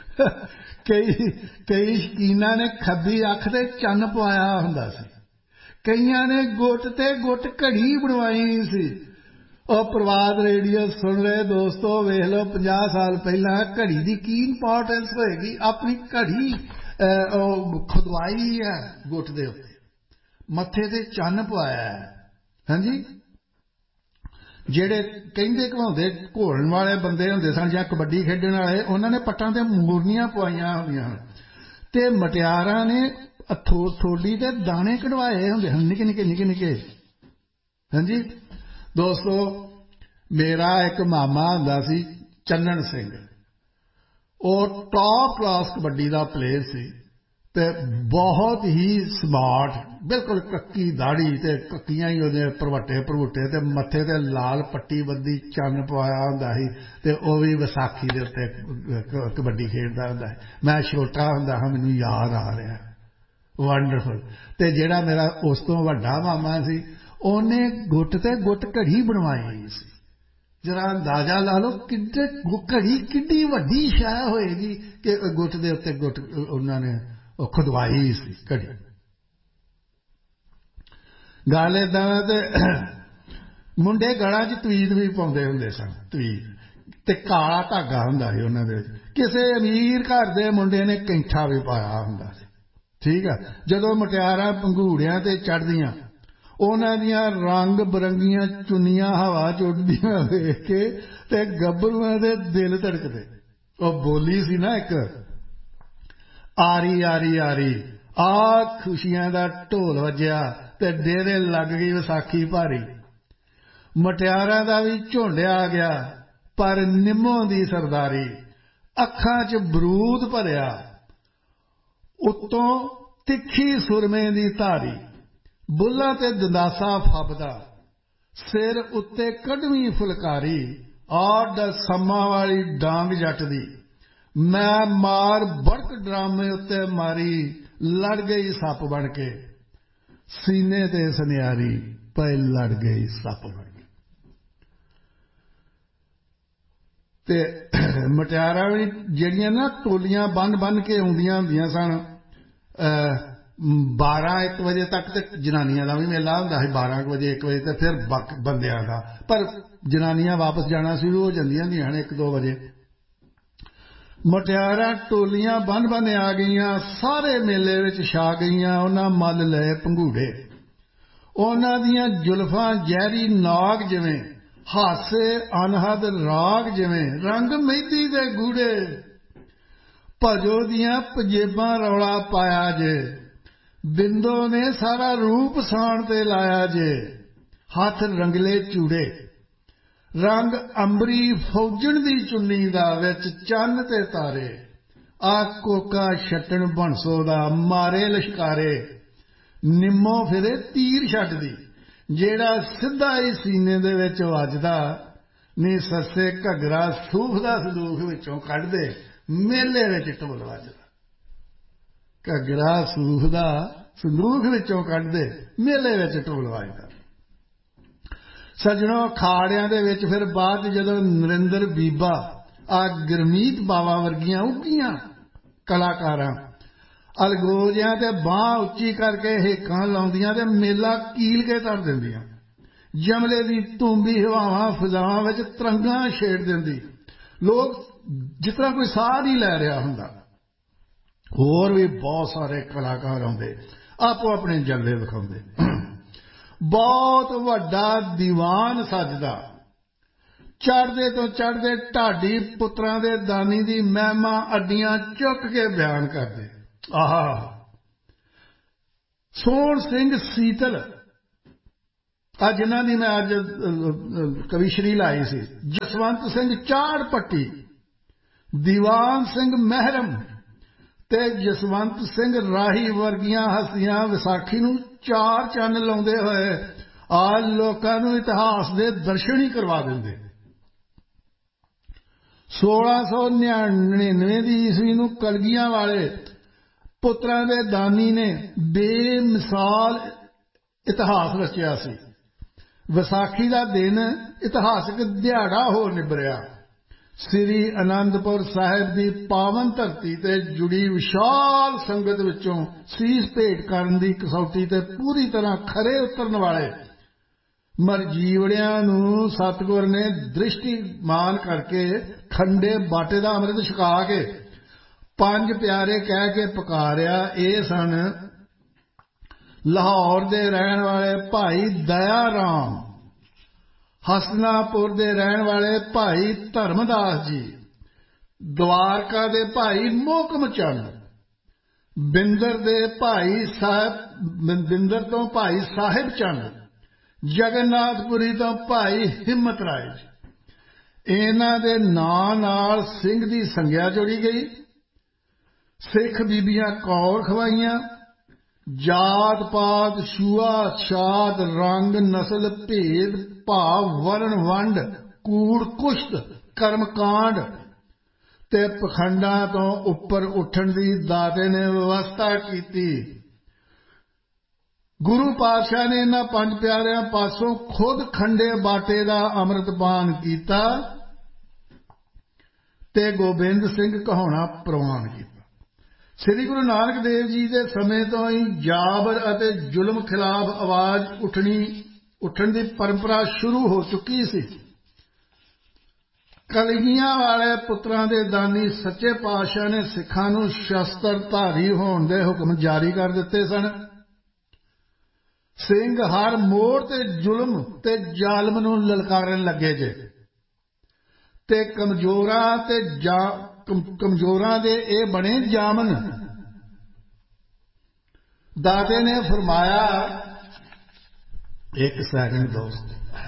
ਕਈ ਸ਼ਕੀਨਾਂ ਨੇ ਖੱਬੀ ਅੱਖ ਤੇ ਚੰਨ ਪਵਾਇਆ ਹੁੰਦਾ ਸੀ, ਕਈਆਂ ਨੇ ਗੁੱਟ ਤੇ ਗੁੱਟ ਘੜੀ ਬਣਵਾਈ ਸੀ। ਉਹ ਪ੍ਰਵਾਦ ਰੇਡੀਓ ਸੁਣ ਰਹੇ ਦੋਸਤੋ, ਵੇਖ ਲਓ 50 ਸਾਲ ਪਹਿਲਾਂ ਘੜੀ ਦੀ ਕੀ ਇੰਪੋਰਟੈਂਸ ਹੋਏਗੀ। ਆਪਣੀ ਘੜੀ ਉਹ ਖੁਦਵਾਈ ਹੈ ਗੁੱਟ ਦੇ ਉੱਤੇ, ਮੱਥੇ ਤੇ ਚੰਨ ਪਵਾਇਆ ਹੈ। ਹਾਂਜੀ, ਜਿਹੜੇ ਕਹਿੰਦੇ ਘਵਾਉਂਦੇ ਘੋਲਣ ਵਾਲੇ ਬੰਦੇ ਹੁੰਦੇ ਸਨ ਜਾਂ ਕਬੱਡੀ ਖੇਡਣ ਵਾਲੇ, ਉਹਨਾਂ ਨੇ ਪੱਟਾਂ ਤੇ ਮੂਰਨੀਆਂ ਪਵਾਈਆਂ ਹੁੰਦੀਆਂ ਹਨ, ਤੇ ਮਟਿਆਰਾਂ ਨੇ ਥੋੜੀ ਦੇ ਦਾਣੇ ਕਢਵਾਏ ਹੁੰਦੇ ਹਨ, ਨਿੱਕੇ। ਹਾਂਜੀ ਦੋਸਤੋ, ਮੇਰਾ ਇੱਕ ਮਾਮਾ ਹੁੰਦਾ ਸੀ ਚੰਨਣ ਸਿੰਘ, ਉਹ ਟੌਪ ਕਲਾਸ ਕਬੱਡੀ ਦਾ ਪਲੇਅਰ ਸੀ। ਤੇ ਬਹੁਤ ਹੀ ਸਮਾਰਟ, ਬਿਲਕੁਲ ਕੱਕੀ ਦਾੜੀ ਤੇ ਕੱਕੀਆਂ ਹੀ ਉਹਦੇ ਭਰਵੱਟੇ ਤੇ ਮੱਥੇ ਤੇ ਲਾਲ ਪੱਟੀ ਬੰਦੀ, ਚੰਨ ਪਵਾਇਆ ਹੁੰਦਾ ਸੀ ਤੇ ਉਹ ਵੀ ਵਿਸਾਖੀ ਦੇ ਉੱਤੇ ਕਬੱਡੀ ਖੇਡਦਾ ਹੁੰਦਾ ਸੀ। ਮੈਂ ਛੋਟਾ ਹੁੰਦਾ ਹਾਂ, ਮੈਨੂੰ ਯਾਦ ਆ ਰਿਹਾ, ਵੰਡਰਫੁਲ। ਤੇ ਜਿਹੜਾ ਮੇਰਾ ਉਸ ਤੋਂ ਵੱਡਾ ਮਾਮਾ ਸੀ, ਉਹਨੇ ਗੁੱਟ ਤੇ ਗੁੱਟ ਘੜੀ ਬਣਵਾਈ ਸੀ। ਜਰਾ ਅੰਦਾਜ਼ਾ ਲਾ ਲਓ ਕਿੱਡੇ ਘੜੀ ਕਿੱਡੀ ਵੱਡੀ ਸ਼ੈ ਹੋਏਗੀ ਕਿ ਗੁੱਟ ਦੇ ਉੱਤੇ ਗੁੱਟ ਉਹਨਾਂ ਨੇ ਉਹ ਖੁਦਵਾਈ ਸੀ ਘੜੀ। ਗੱਲ ਏਦਾਂ ਤੇ ਮੁੰਡੇ ਗਲਾਂ 'ਚ ਤਵੀਤ ਵੀ ਪਾਉਂਦੇ ਹੁੰਦੇ ਸਨ, ਤਵੀਤ ਤੇ ਕਾਲਾ ਧਾਗਾ ਹੁੰਦਾ ਸੀ ਉਹਨਾਂ ਦੇ ਵਿੱਚ। ਕਿਸੇ ਅਮੀਰ ਘਰ ਦੇ ਮੁੰਡੇ ਨੇ ਕੈਂਠਾ ਵੀ ਪਾਇਆ ਹੁੰਦਾ ਸੀ, ਠੀਕ ਆ। ਜਦੋਂ ਮੁਟਿਆਰਾਂ ਪੰਘੂੜਿਆਂ ਤੇ ਚੜ੍ਹਦੀਆਂ, ਉਹਨਾਂ ਦੀਆਂ ਰੰਗ ਬਰੰਗੀਆਂ ਚੁੰਨੀਆਂ ਹਵਾ 'ਚ ਉੱਡਦੀਆਂ ਵੇਖ ਕੇ ਤੇ ਗੱਭਰੂਆਂ ਦੇ ਦਿਲ ਧੜਕਦੇ। ਉਹ ਬੋਲੀ ਸੀ ਨਾ ਇੱਕ, ਆਰੀ ਆਰੀ ਆਰੀ, ਆ ਖੁਸ਼ੀਆਂ ਦਾ ਢੋਲ ਵੱਜਿਆ ਤੇ ਡੇਰੇ ਲੱਗ ਗਈ ਵਿਸਾਖੀ ਭਾਰੀ। ਮਟਿਆਰਾਂ ਦਾ ਵੀ ਝੁੰਡ ਆ ਗਿਆ, ਪਰ ਨਿੰਮੋਂ ਦੀ ਸਰਦਾਰੀ, ਅੱਖਾਂ 'ਚ ਬਰੂਦ ਭਰਿਆ, ਉੱਤੋਂ ਤਿੱਖੀ ਸੁਰਮੇ ਦੀ ਧਾਰੀ, ਬੁੱਲਾਂ ਤੇ ਦੰਦਾਸਾ ਫੱਬਦਾ, ਸਿਰ ਉੱਤੇ ਕਢਵੀਂ ਫੁਲਕਾਰੀ, ਆਡ ਸੰਮਾਂ ਵਾਲੀ ਡਾਂਗ ਜੱਟ ਦੀ, ਮੈਂ ਮਾਰ ਬੜਕ ਡਰਾਮੇ ਉੱਤੇ ਮਾਰੀ, ਲੜ ਗਈ ਸੱਪ ਬਣ ਕੇ, ਸੀਨੇ ਤੇ ਸੁਨਿਆਰੀ ਪਏ ਲੜ ਗਈ ਸੱਪ ਬਣ ਕੇ। ਤੇ ਮਟਿਆਰਾਂ ਵੀ ਜਿਹੜੀਆਂ ਨਾ ਟੋਲੀਆਂ ਬੰਨ ਕੇ ਆਉਂਦੀਆਂ ਹੁੰਦੀਆਂ ਸਨ, 12-1 ਵਜੇ ਤੱਕ ਤੇ ਜਨਾਨੀਆਂ ਦਾ ਵੀ ਮੇਲਾ ਹੁੰਦਾ ਸੀ, 12 ਵਜੇ 1 ਵਜੇ ਤੇ ਫਿਰ ਬੰਦਿਆਂ ਦਾ। ਪਰ ਜਨਾਨੀਆਂ ਵਾਪਸ ਜਾਣਾ ਸ਼ੁਰੂ ਹੋ ਜਾਂਦੀਆਂ ਹੁੰਦੀਆਂ ਹਨ 1-2 ਵਜੇ। ਮੁਟਿਆਰਾਂ ਟੋਲੀਆਂ ਬੰਨ ਆ ਗਈਆਂ, ਸਾਰੇ ਮੇਲੇ ਵਿੱਚ ਛਾ ਗਈਆਂ। ਉਹਨਾਂ ਮੱਲ ਲਏ ਪੰਘੂੜੇ, ਉਹਨਾਂ ਦੀਆਂ ਜ਼ੁਲਫਾਂ ਜ਼ਹਿਰੀ ਨਾਗ ਜਿਵੇਂ, ਹਾਸੇ ਅਨਹਦ ਰਾਗ ਜਿਵੇਂ, ਰੰਗ ਮਹਿੰਦੀ ਦੇ ਗੂੜੇ, ਭਜੋ ਦੀਆਂ ਪੰਜੇਬਾਂ ਰੌਲਾ ਪਾਇਆ ਜੇ, ਬਿੰਦੋ ਨੇ ਸਾਰਾ ਰੂਪ ਸਾਣ ਤੇ ਲਾਇਆ ਜੇ, ਹੱਥ ਰੰਗਲੇ ਚੂੜੇ, ਰੰਗ ਅੰਬਰੀ ਫੌਜਣ ਦੀ ਚੁੰਨੀ ਦਾ, ਵਿੱਚ ਚੰਨ ਤੇ ਤਾਰੇ, ਆ ਕੋਕਾ ਛੱਟਣ ਬਣਸੋ ਦਾ, ਮਾਰੇ ਲਸ਼ਕਾਰੇ, ਨਿੰਮੋ ਫਿਰੇ ਤੀਰ ਛੱਡਦੀ, ਜਿਹੜਾ ਸਿੱਧਾ ਹੀ ਸੀਨੇ ਦੇ ਵਿੱਚ ਵੱਜਦਾ, ਨੀ ਸੱਸੇ ਘੱਗਰਾ ਸੂਫ ਦਾ ਸੰਦੂਖ ਵਿੱਚੋਂ ਕੱਢਦੇ, ਮੇਲੇ ਵਿੱਚ ਢੋਲ ਵੱਜਦਾ। ਘੱਗਰਾ ਸੂਫ ਦਾ ਸੰਦੂਖ ਵਿੱਚੋਂ ਕੱਢਦੇ, ਮੇਲੇ ਵਿੱਚ ਢੋਲ ਵੱਜਦਾ। ਸੱਜਣੋ, ਅਖਾੜਿਆਂ ਦੇ ਵਿੱਚ ਫਿਰ ਬਾਅਦ ਜਦੋਂ ਨਰਿੰਦਰ ਬੀਬਾ, ਆ ਗੁਰਮੀਤ ਬਾਵਾ ਵਰਗੀਆਂ ਉੱਘੀਆਂ ਕਲਾਕਾਰਾਂ ਅਲਗੋਜਿਆਂ ਤੇ ਬਾਂਹ ਉੱਚੀ ਕਰਕੇ ਹੇਕਾਂ ਲਾਉਂਦੀਆਂ ਤੇ ਮੇਲਾ ਕੀਲ ਕੇ ਧਰ ਦਿੰਦੀਆਂ, ਜਮਲੇ ਦੀ ਧੂੰਬੀ ਹਵਾਵਾਂ ਫਿਜ਼ਾਵਾਂ ਵਿੱਚ ਤਰੰਗਾਂ ਛੇੜ ਦਿੰਦੀ, ਲੋਕ ਜਿਸ ਤਰ੍ਹਾਂ ਕੋਈ ਸਾਹ ਨਹੀਂ ਲੈ ਰਿਹਾ ਹੁੰਦਾ। ਹੋਰ ਵੀ ਬਹੁਤ ਸਾਰੇ ਕਲਾਕਾਰ ਆਉਂਦੇ, ਆਪੋ ਆਪਣੇ ਜਲਵੇ ਵਿਖਾਉਂਦੇ। ਬਹੁਤ ਵੱਡਾ ਦੀਵਾਨ ਸੱਜਦਾ, ਚੜ੍ਹਦੇ ਤੋਂ ਚੜ੍ਹਦੇ ਢਾਡੀ ਪੁੱਤਰਾਂ ਦੇ ਦਾਨੀ ਦੀ ਮਹਿਮਾ ਅੱਡੀਆਂ ਚੁੱਕ ਕੇ ਬਿਆਨ ਕਰਦੇ। ਆਹਾ, ਸੋਹਣ ਸਿੰਘ ਸੀਤਲ, ਆ ਜਿਨ੍ਹਾਂ ਦੀ ਮੈਂ ਅੱਜ ਕਵੀਸ਼ਰੀ ਲਾਈ ਸੀ, ਜਸਵੰਤ ਸਿੰਘ ਚਾੜ ਪੱਟੀ, ਦੀਵਾਨ ਸਿੰਘ ਮਹਿਰਮ ਤੇ ਜਸਵੰਤ ਸਿੰਘ ਰਾਹੀ ਵਰਗੀਆਂ ਹਸਤੀਆਂ ਵਿਸਾਖੀ ਨੂੰ 4 ਚੰਨ ਲਾਉਂਦੇ ਹੋਏ ਆ ਲੋਕਾਂ ਨੂੰ ਇਤਿਹਾਸ ਦੇ ਦਰਸ਼ਨ ਹੀ ਕਰਵਾ ਦਿੰਦੇ। 1699 ਦੀ ਈਸਵੀ ਨੂੰ ਕਲਗੀਆਂ ਵਾਲੇ ਪੁੱਤਰਾਂ ਦੇ ਦਾਨੀ ਨੇ ਬੇਮਿਸਾਲ ਇਤਿਹਾਸ ਰਚਿਆ ਸੀ। ਵਿਸਾਖੀ ਦਾ ਦਿਨ ਇਤਿਹਾਸਕ ਦਿਹਾੜਾ ਹੋ ਨਿਬਰਿਆ। ਸ੍ਰੀ ਅਨੰਦਪੁਰ ਸਾਹਿਬ ਦੀ ਪਾਵਨ ਧਰਤੀ ਤੇ ਜੁੜੀ ਵਿਸ਼ਾਲ ਸੰਗਤ ਵਿੱਚੋਂ ਸੀਸ ਭੇਟ ਕਰਨ ਦੀ ਕਸੌਟੀ ਤੇ ਪੂਰੀ ਤਰ੍ਹਾਂ ਖਰੇ ਉਤਰਨ ਵਾਲੇ ਮਰਜੀਵੜਿਆਂ ਨੂੰ ਸਤਿਗੁਰ ਨੇ ਦ੍ਰਿਸ਼ਟੀਮਾਨ ਕਰਕੇ ਖੰਡੇ ਬਾਟੇ ਦਾ ਅੰਮ੍ਰਿਤ ਛਕਾ ਕੇ 5 ਪਿਆਰੇ ਕਹਿ ਕੇ ਪੁਕਾਰਿਆ। ਇਹ ਸਨ ਲਾਹੌਰ ਦੇ ਰਹਿਣ ਵਾਲੇ ਭਾਈ ਦਇਆ ਰਾਮ, ਹਸਨਾਪੁਰ ਦੇ ਰਹਿਣ ਵਾਲੇ ਭਾਈ ਧਰਮਦਾਸ ਜੀ, ਦਵਾਰਕਾ ਦੇ ਭਾਈ ਮੋਹਕਮ ਚੰਦ, ਬਿੰਦਰ ਤੋਂ ਭਾਈ ਸਾਹਿਬ ਚੰਦ, ਜਗਨਨਾਥਪੁਰੀ ਤੋਂ ਭਾਈ ਹਿੰਮਤ ਰਾਏ ਜੀ। ਇਹਨਾਂ ਦੇ ਨਾਂ ਨਾਲ ਸਿੰਘ ਦੀ ਸੰਗਿਆ ਜੋੜੀ ਗਈ। सिख बीबियां कौर खवाइयां। जात पात छूआ छात रंग नस्ल भेद भाव वर्ण वंड कूड़ कुश्त कर्म कांड ते पखंडां तो उपर उठण दी दाते ने व्यवस्था की। गुरु पातशाह ने इन्हां पंज प्यारियां पासों खुद खंडे बाटे दा अमृतपान कीता ते गोबिंद सिंह कहाउणा प्रवान कीता। श्री गुरु नानक देव जी के समय तो ही जाबर अते जुल्म खिलाफ आवाज उठण की परंपरा शुरू हो चुकी सी। कलगियां वाले पुत्रां दे दानी सच्चे पातशाह ने सिखां नूं शस्त्रधारी होण दे हुक्म जारी कर दिते सन। सिंह हर मोड़ ते जुल्म ते जालम नूं ललकारन लगे जे ते कमजोरां दे ए बने जामन। दाते ने फरमाया, एक सेकंड दोस्त,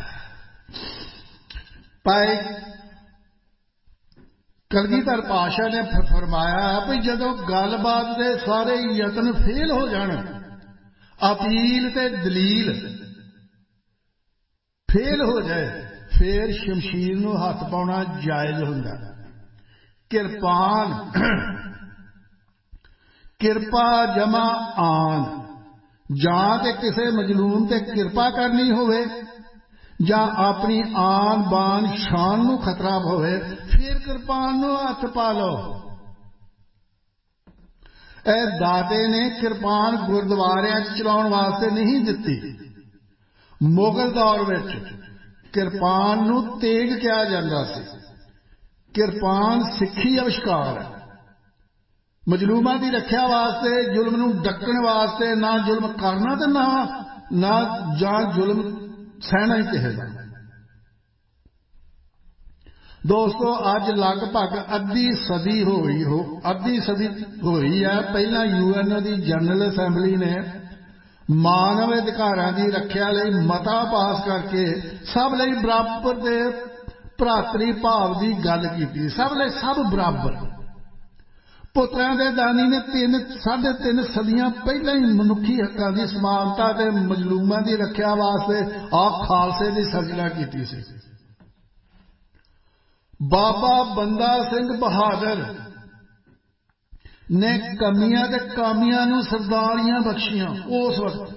भाई कलगीधर पातशाह ने फरमाया भी जदों गलबात दे सारे यतन फेल हो जाण, अपील ते दलील फेल हो जाए, फिर शमशीर नूं हथ पाउणा जायज हुंदा। किरपा जमा आन, जां ते किसे मजलूम ते किरपा करनी होवे जां अपनी आन बान शान नूं खतरा होवे, फिर किरपान नूं हथ पा लो। ए दाते ने किरपान गुरुद्वारियां चलाउण वास्ते नहीं दिती। मुगल दौर विच किरपान नूं तेग कहा जांदा सी। किरपान सिੱਖੀ अविष्कार है। मजलूमां की रक्षा वास्ते, जुल्म नूं डकण वास्ते, ना जुल्म करना ते ना जां जुल्म सहना ही किसे दा। दोस्तों अज लगभग अद्धी सदी होई है। पहला यूएनओ की जनरल असैंबली ने मानव अधिकारां की रक्षा लई मता पास करके सब लई बराबर दे भरातरी भाव की गल की। सब लई सब बराबर। पुत्रां दे दानी ने 3.5 सदियां पहले ही मनुखी हकां की समानता ते मजलूमां की रक्षा वास्ते आप खालसे की सर्जना की सी। बाबा बंदा सिंह बहादुर ने कमियां ते कामियां नूं सरदारियां बख्शियां। उस वक्त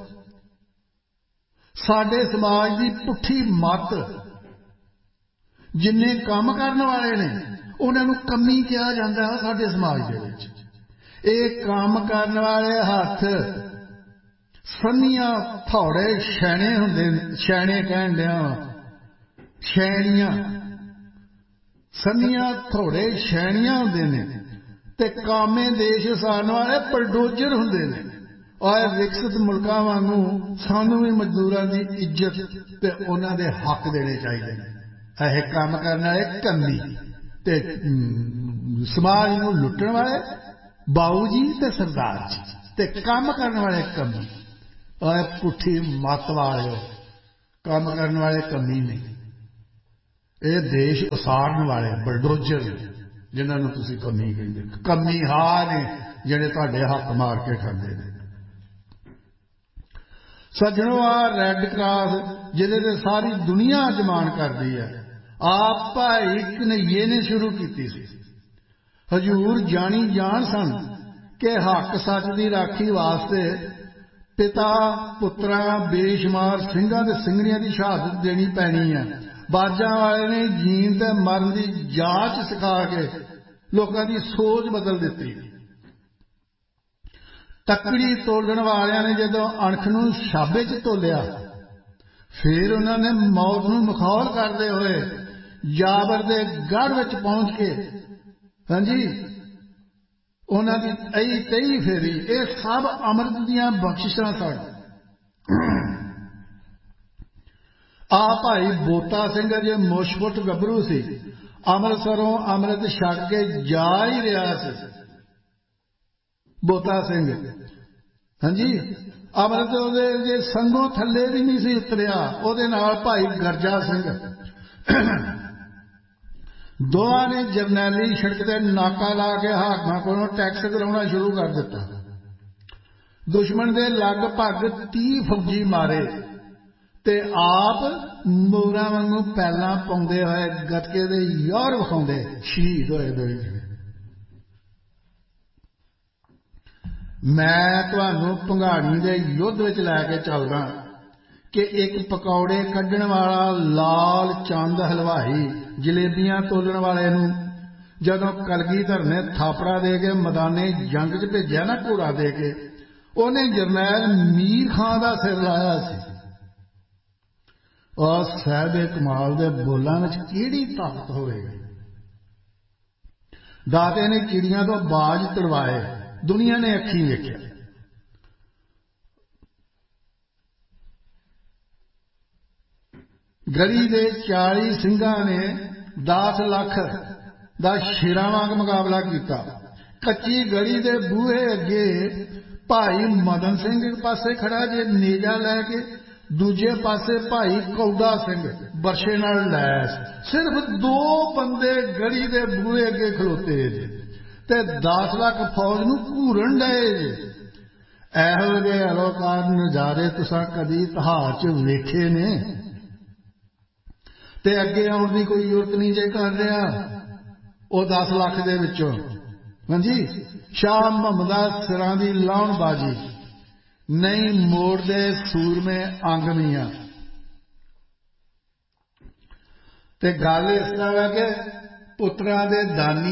साडे समाज की पुठी मत, जिन्ने काम करने वाले ने उन्हां नूं कमी कहा जाता है। साडे समाज दे विच इह काम करने वाले हथ संनिया थौड़े शैणे हुंदे, शैणे कहण दिया शैणियां, संनिया थोड़े शैणियां हुंदे ने ते कामे देश सारन वाले बलडोजर हुंदे ने। और विकसित मुल्कां वांगू सानू भी मजदूरां की इज्जत ते उन्हां दे हक देने चाहिए। यह काम करने वाले कमी ते समाज नूं लुट्टण वाले बाऊ जी ते सरदार जी ते काम करने वाले कमी। और पुठी मत वाले काम करने वाले कमी नहीं, ये देश उसारन वाले बलडोजर ने जिन्होंने तुसी कमी कहते। कमी हां ने जिहड़े तुहाडे हक मार के खांदे ने। सज्जणों आ रैड क्रॉस जिहदे ते सारी दुनिया अजमान करदी है, आप भाई कन्हैये ने शुरू की सी। हजूर जानी जान सन कि हक सच की राखी वास्ते पिता पुत्रा बेशुमार सिंघां ते सिंघणियां की शहादत देनी पैनी है। बाजां वाले ने जीण ते मरण की जाच सिखा के लोगों की सोच बदल दी। तकड़ी तोलण वालियां ने जदों अणख नूं छाबे च तोलिया, फिर उन्होंने मौत नूं मखौल करते हुए जाबर दे गढ़ विच पहुंच के हाँ जी उन्होंने अई तई फेरी। ये सब अमृत दीयां बख्शिशां सन। आ भाई बोता सिंह जे मुशफुट गभरू सी, अमृतसरों अमृत छक के जा ही रहा सी। बोता सिंह हाँ जी अमृत जे संगों थले भी नहीं सी उतरिया। उहदे नाल भाई गरजा सिंह ਦੋਵਾਂ ਨੇ ਜਰਨੈਲੀ ਸੜਕ ਤੇ ਨਾਕਾ ਲਾ ਕੇ ਹਾਕਮਾਂ ਕੋਲੋਂ ਟੈਕਸ ਕਰਾਉਣਾ ਸ਼ੁਰੂ ਕਰ ਦਿੱਤਾ। ਦੁਸ਼ਮਣ ਦੇ ਲਗਭਗ 30 ਫੌਜੀ ਮਾਰੇ ਤੇ ਆਪ ਮੋਰਾਂ ਵਾਂਗੂ ਪੈਲਾਂ ਪਾਉਂਦੇ ਹੋਏ ਗੱਤਕੇ ਦੇ ਯੋਰ ਵਿਖਾਉਂਦੇ ਸ਼ਹੀਦ ਹੋਏ ਦੋਵੇਂ ਜਣੇ। ਮੈਂ ਤੁਹਾਨੂੰ ਭੰਗਾਣੀ ਦੇ ਯੁੱਧ ਵਿੱਚ ਲੈ ਕੇ ਚੱਲਦਾ ਕਿ ਇੱਕ ਪਕੌੜੇ ਕੱਢਣ ਵਾਲਾ ਲਾਲ ਚੰਦ ਹਲਵਾਈ ਜਲੇਬੀਆਂ ਤੋਲਣ ਵਾਲੇ ਨੂੰ ਜਦੋਂ ਕਲਗੀਧਰ ਨੇ ਥਾਪੜਾ ਦੇ ਕੇ ਮੈਦਾਨੇ ਜੰਗ 'ਚ ਭੇਜਿਆ ਨਾ, ਘੋੜਾ ਦੇ ਕੇ, ਉਹਨੇ ਜਰਨੈਲ ਮੀਰ ਖਾਂ ਦਾ ਸਿਰ ਲਾਇਆ ਸੀ। ਔਰ ਸਾਹਿਬ ਕਮਾਲ ਦੇ ਬੋਲਾਂ ਵਿੱਚ ਕਿਹੜੀ ਤਾਕਤ ਹੋਵੇਗੀ। ਦਾਤੇ ਨੇ ਚਿੜੀਆਂ ਤੋਂ ਬਾਜ ਤੜਵਾਏ, ਦੁਨੀਆ ਨੇ ਅੱਖੀਂ ਵੇਖਿਆ। ਗੜੀ ਦੇ 40 ਸਿੰਘਾਂ ਨੇ 10 ਲੱਖ ਦਾ ਸ਼ੇਰਾਂ ਵਾਂਗ ਮੁਕਾਬਲਾ ਕੀਤਾ। ਕੱਚੀ ਗੜੀ ਦੇ ਬੂਹੇ ਅੱਗੇ ਭਾਈ ਮਦਨ ਸਿੰਘ ਇੱਕ ਪਾਸੇ ਖੜਾ ਜੇ ਨੇਜਾ ਲੈ ਕੇ, ਦੂਜੇ ਪਾਸੇ ਭਾਈ ਕੌਡਾ ਸਿੰਘ ਬਰਸ਼ੇ ਨਾਲ ਲੈਸ। ਸਿਰਫ 2 ਬੰਦੇ ਗੜੀ ਦੇ ਬੂਹੇ ਅੱਗੇ ਖਲੋਤੇ ਜੇ ਤੇ 10 ਲੱਖ ਫੌਜ ਨੂੰ ਘੂਰਨ ਡਏ ਜੇ। ਇਹੋ ਜਿਹੇ ਅਲੋਕਾਰ ਨਜ਼ਾਰੇ ਤੁਸਾਂ ਕਦੀ ਇਤਿਹਾਸ 'ਚ ਵੇਖੇ ਨੇ? ਤੇ ਅੱਗੇ ਆਉਣ ਦੀ ਕੋਈ ਜ਼ਰੂਰਤ ਨਹੀਂ ਜੇ ਕਰ ਰਿਹਾ ਉਹ 10 ਲੱਖ ਦੇ ਵਿੱਚੋਂ। ਹਾਂਜੀ, ਸ਼ਾਹ ਮੁਹੰਮਦ ਸਿਰਾਂ ਦੀ ਲਾਉਣ ਬਾਜੀ ਨਹੀਂ ਮੋੜਦੇ ਸੂਰਮੇ ਅੰਗ ਮੀਆਂ। ਤੇ ਗੱਲ ਇਸ ਤਰ੍ਹਾਂ ਹੈ ਕਿ ਪੁੱਤਰਾਂ ਦੇ ਦਾਨੀ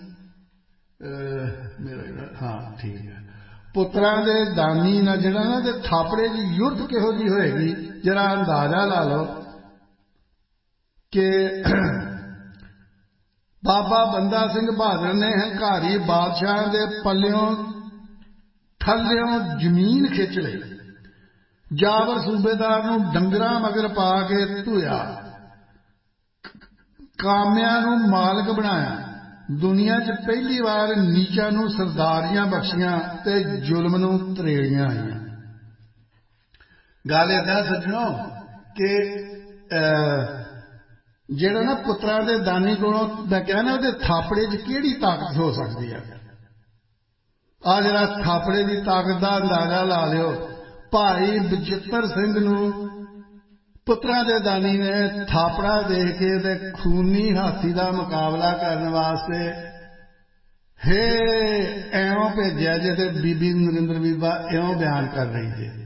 ਠੀਕ ਹੈ, ਪੁੱਤਰਾਂ ਦੇ ਦਾਨੀ ਨਾਲ ਜਿਹੜਾ ਨਾ ਤੇ ਥਾਪੜੇ ਦੀ ਯੁੱਧ ਕਿਹੋ ਜਿਹੀ ਹੋਏਗੀ ਜਰਾ ਅੰਦਾਜ਼ਾ ਲਾ ਲਓ ਕਿ ਬਾਬਾ ਬੰਦਾ ਸਿੰਘ ਬਹਾਦਰ ਨੇ ਹੰਕਾਰੀ ਬਾਦਸ਼ਾਹ ਦੇ ਪੱਲਿਓਂ ਥੱਲਿਓਂ ਜ਼ਮੀਨ ਖਿੱਚ ਲਈ, ਜਾਬਰ ਸੂਬੇਦਾਰ ਨੂੰ ਡੰਗਰਾਂ ਮਗਰ ਪਾ ਕੇ ਧੋਇਆ, ਕਾਮਿਆਂ ਨੂੰ ਮਾਲਕ ਬਣਾਇਆ, ਦੁਨੀਆ 'ਚ ਪਹਿਲੀ ਵਾਰ ਨੀਚਾਂ ਨੂੰ ਸਰਦਾਰੀਆਂ ਬਖਸ਼ੀਆਂ ਤੇ ਜ਼ੁਲਮ ਨੂੰ ਤਰੇੜੀਆਂ ਆਈਆਂ। ਗੱਲ ਏਦਾਂ ਸੱਜਣੋ ਕਿ ਜਿਹੜਾ ਨਾ ਪੁੱਤਰਾਂ ਦੇ ਦਾਨੀ ਕੋਲੋਂ ਮੈਂ ਕਹਿਣਾ ਉਹਦੇ ਥਾਪੜੇ 'ਚ ਕਿਹੜੀ ਤਾਕਤ ਹੋ ਸਕਦੀ ਹੈ। ਆ ਜਿਹੜਾ ਥਾਪੜੇ ਦੀ ਤਾਕਤ ਦਾ ਅੰਦਾਜ਼ਾ ਲਾ ਲਿਓ। ਭਾਈ ਬਚਿੱਤਰ ਸਿੰਘ ਨੂੰ ਪੁੱਤਰਾਂ ਦੇ ਦਾਨੀ ਨੇ ਥਾਪੜਾ ਦੇ ਕੇ ਤੇ ਖੂਨੀ ਹਾਥੀ ਦਾ ਮੁਕਾਬਲਾ ਕਰਨ ਵਾਸਤੇ ਇਉਂ ਭੇਜਿਆ ਜੇ ਤੇ ਬੀਬੀ ਨਰਿੰਦਰ ਬੀਬਾ ਇਉਂ ਬਿਆਨ ਕਰ ਰਹੀ ਜੇ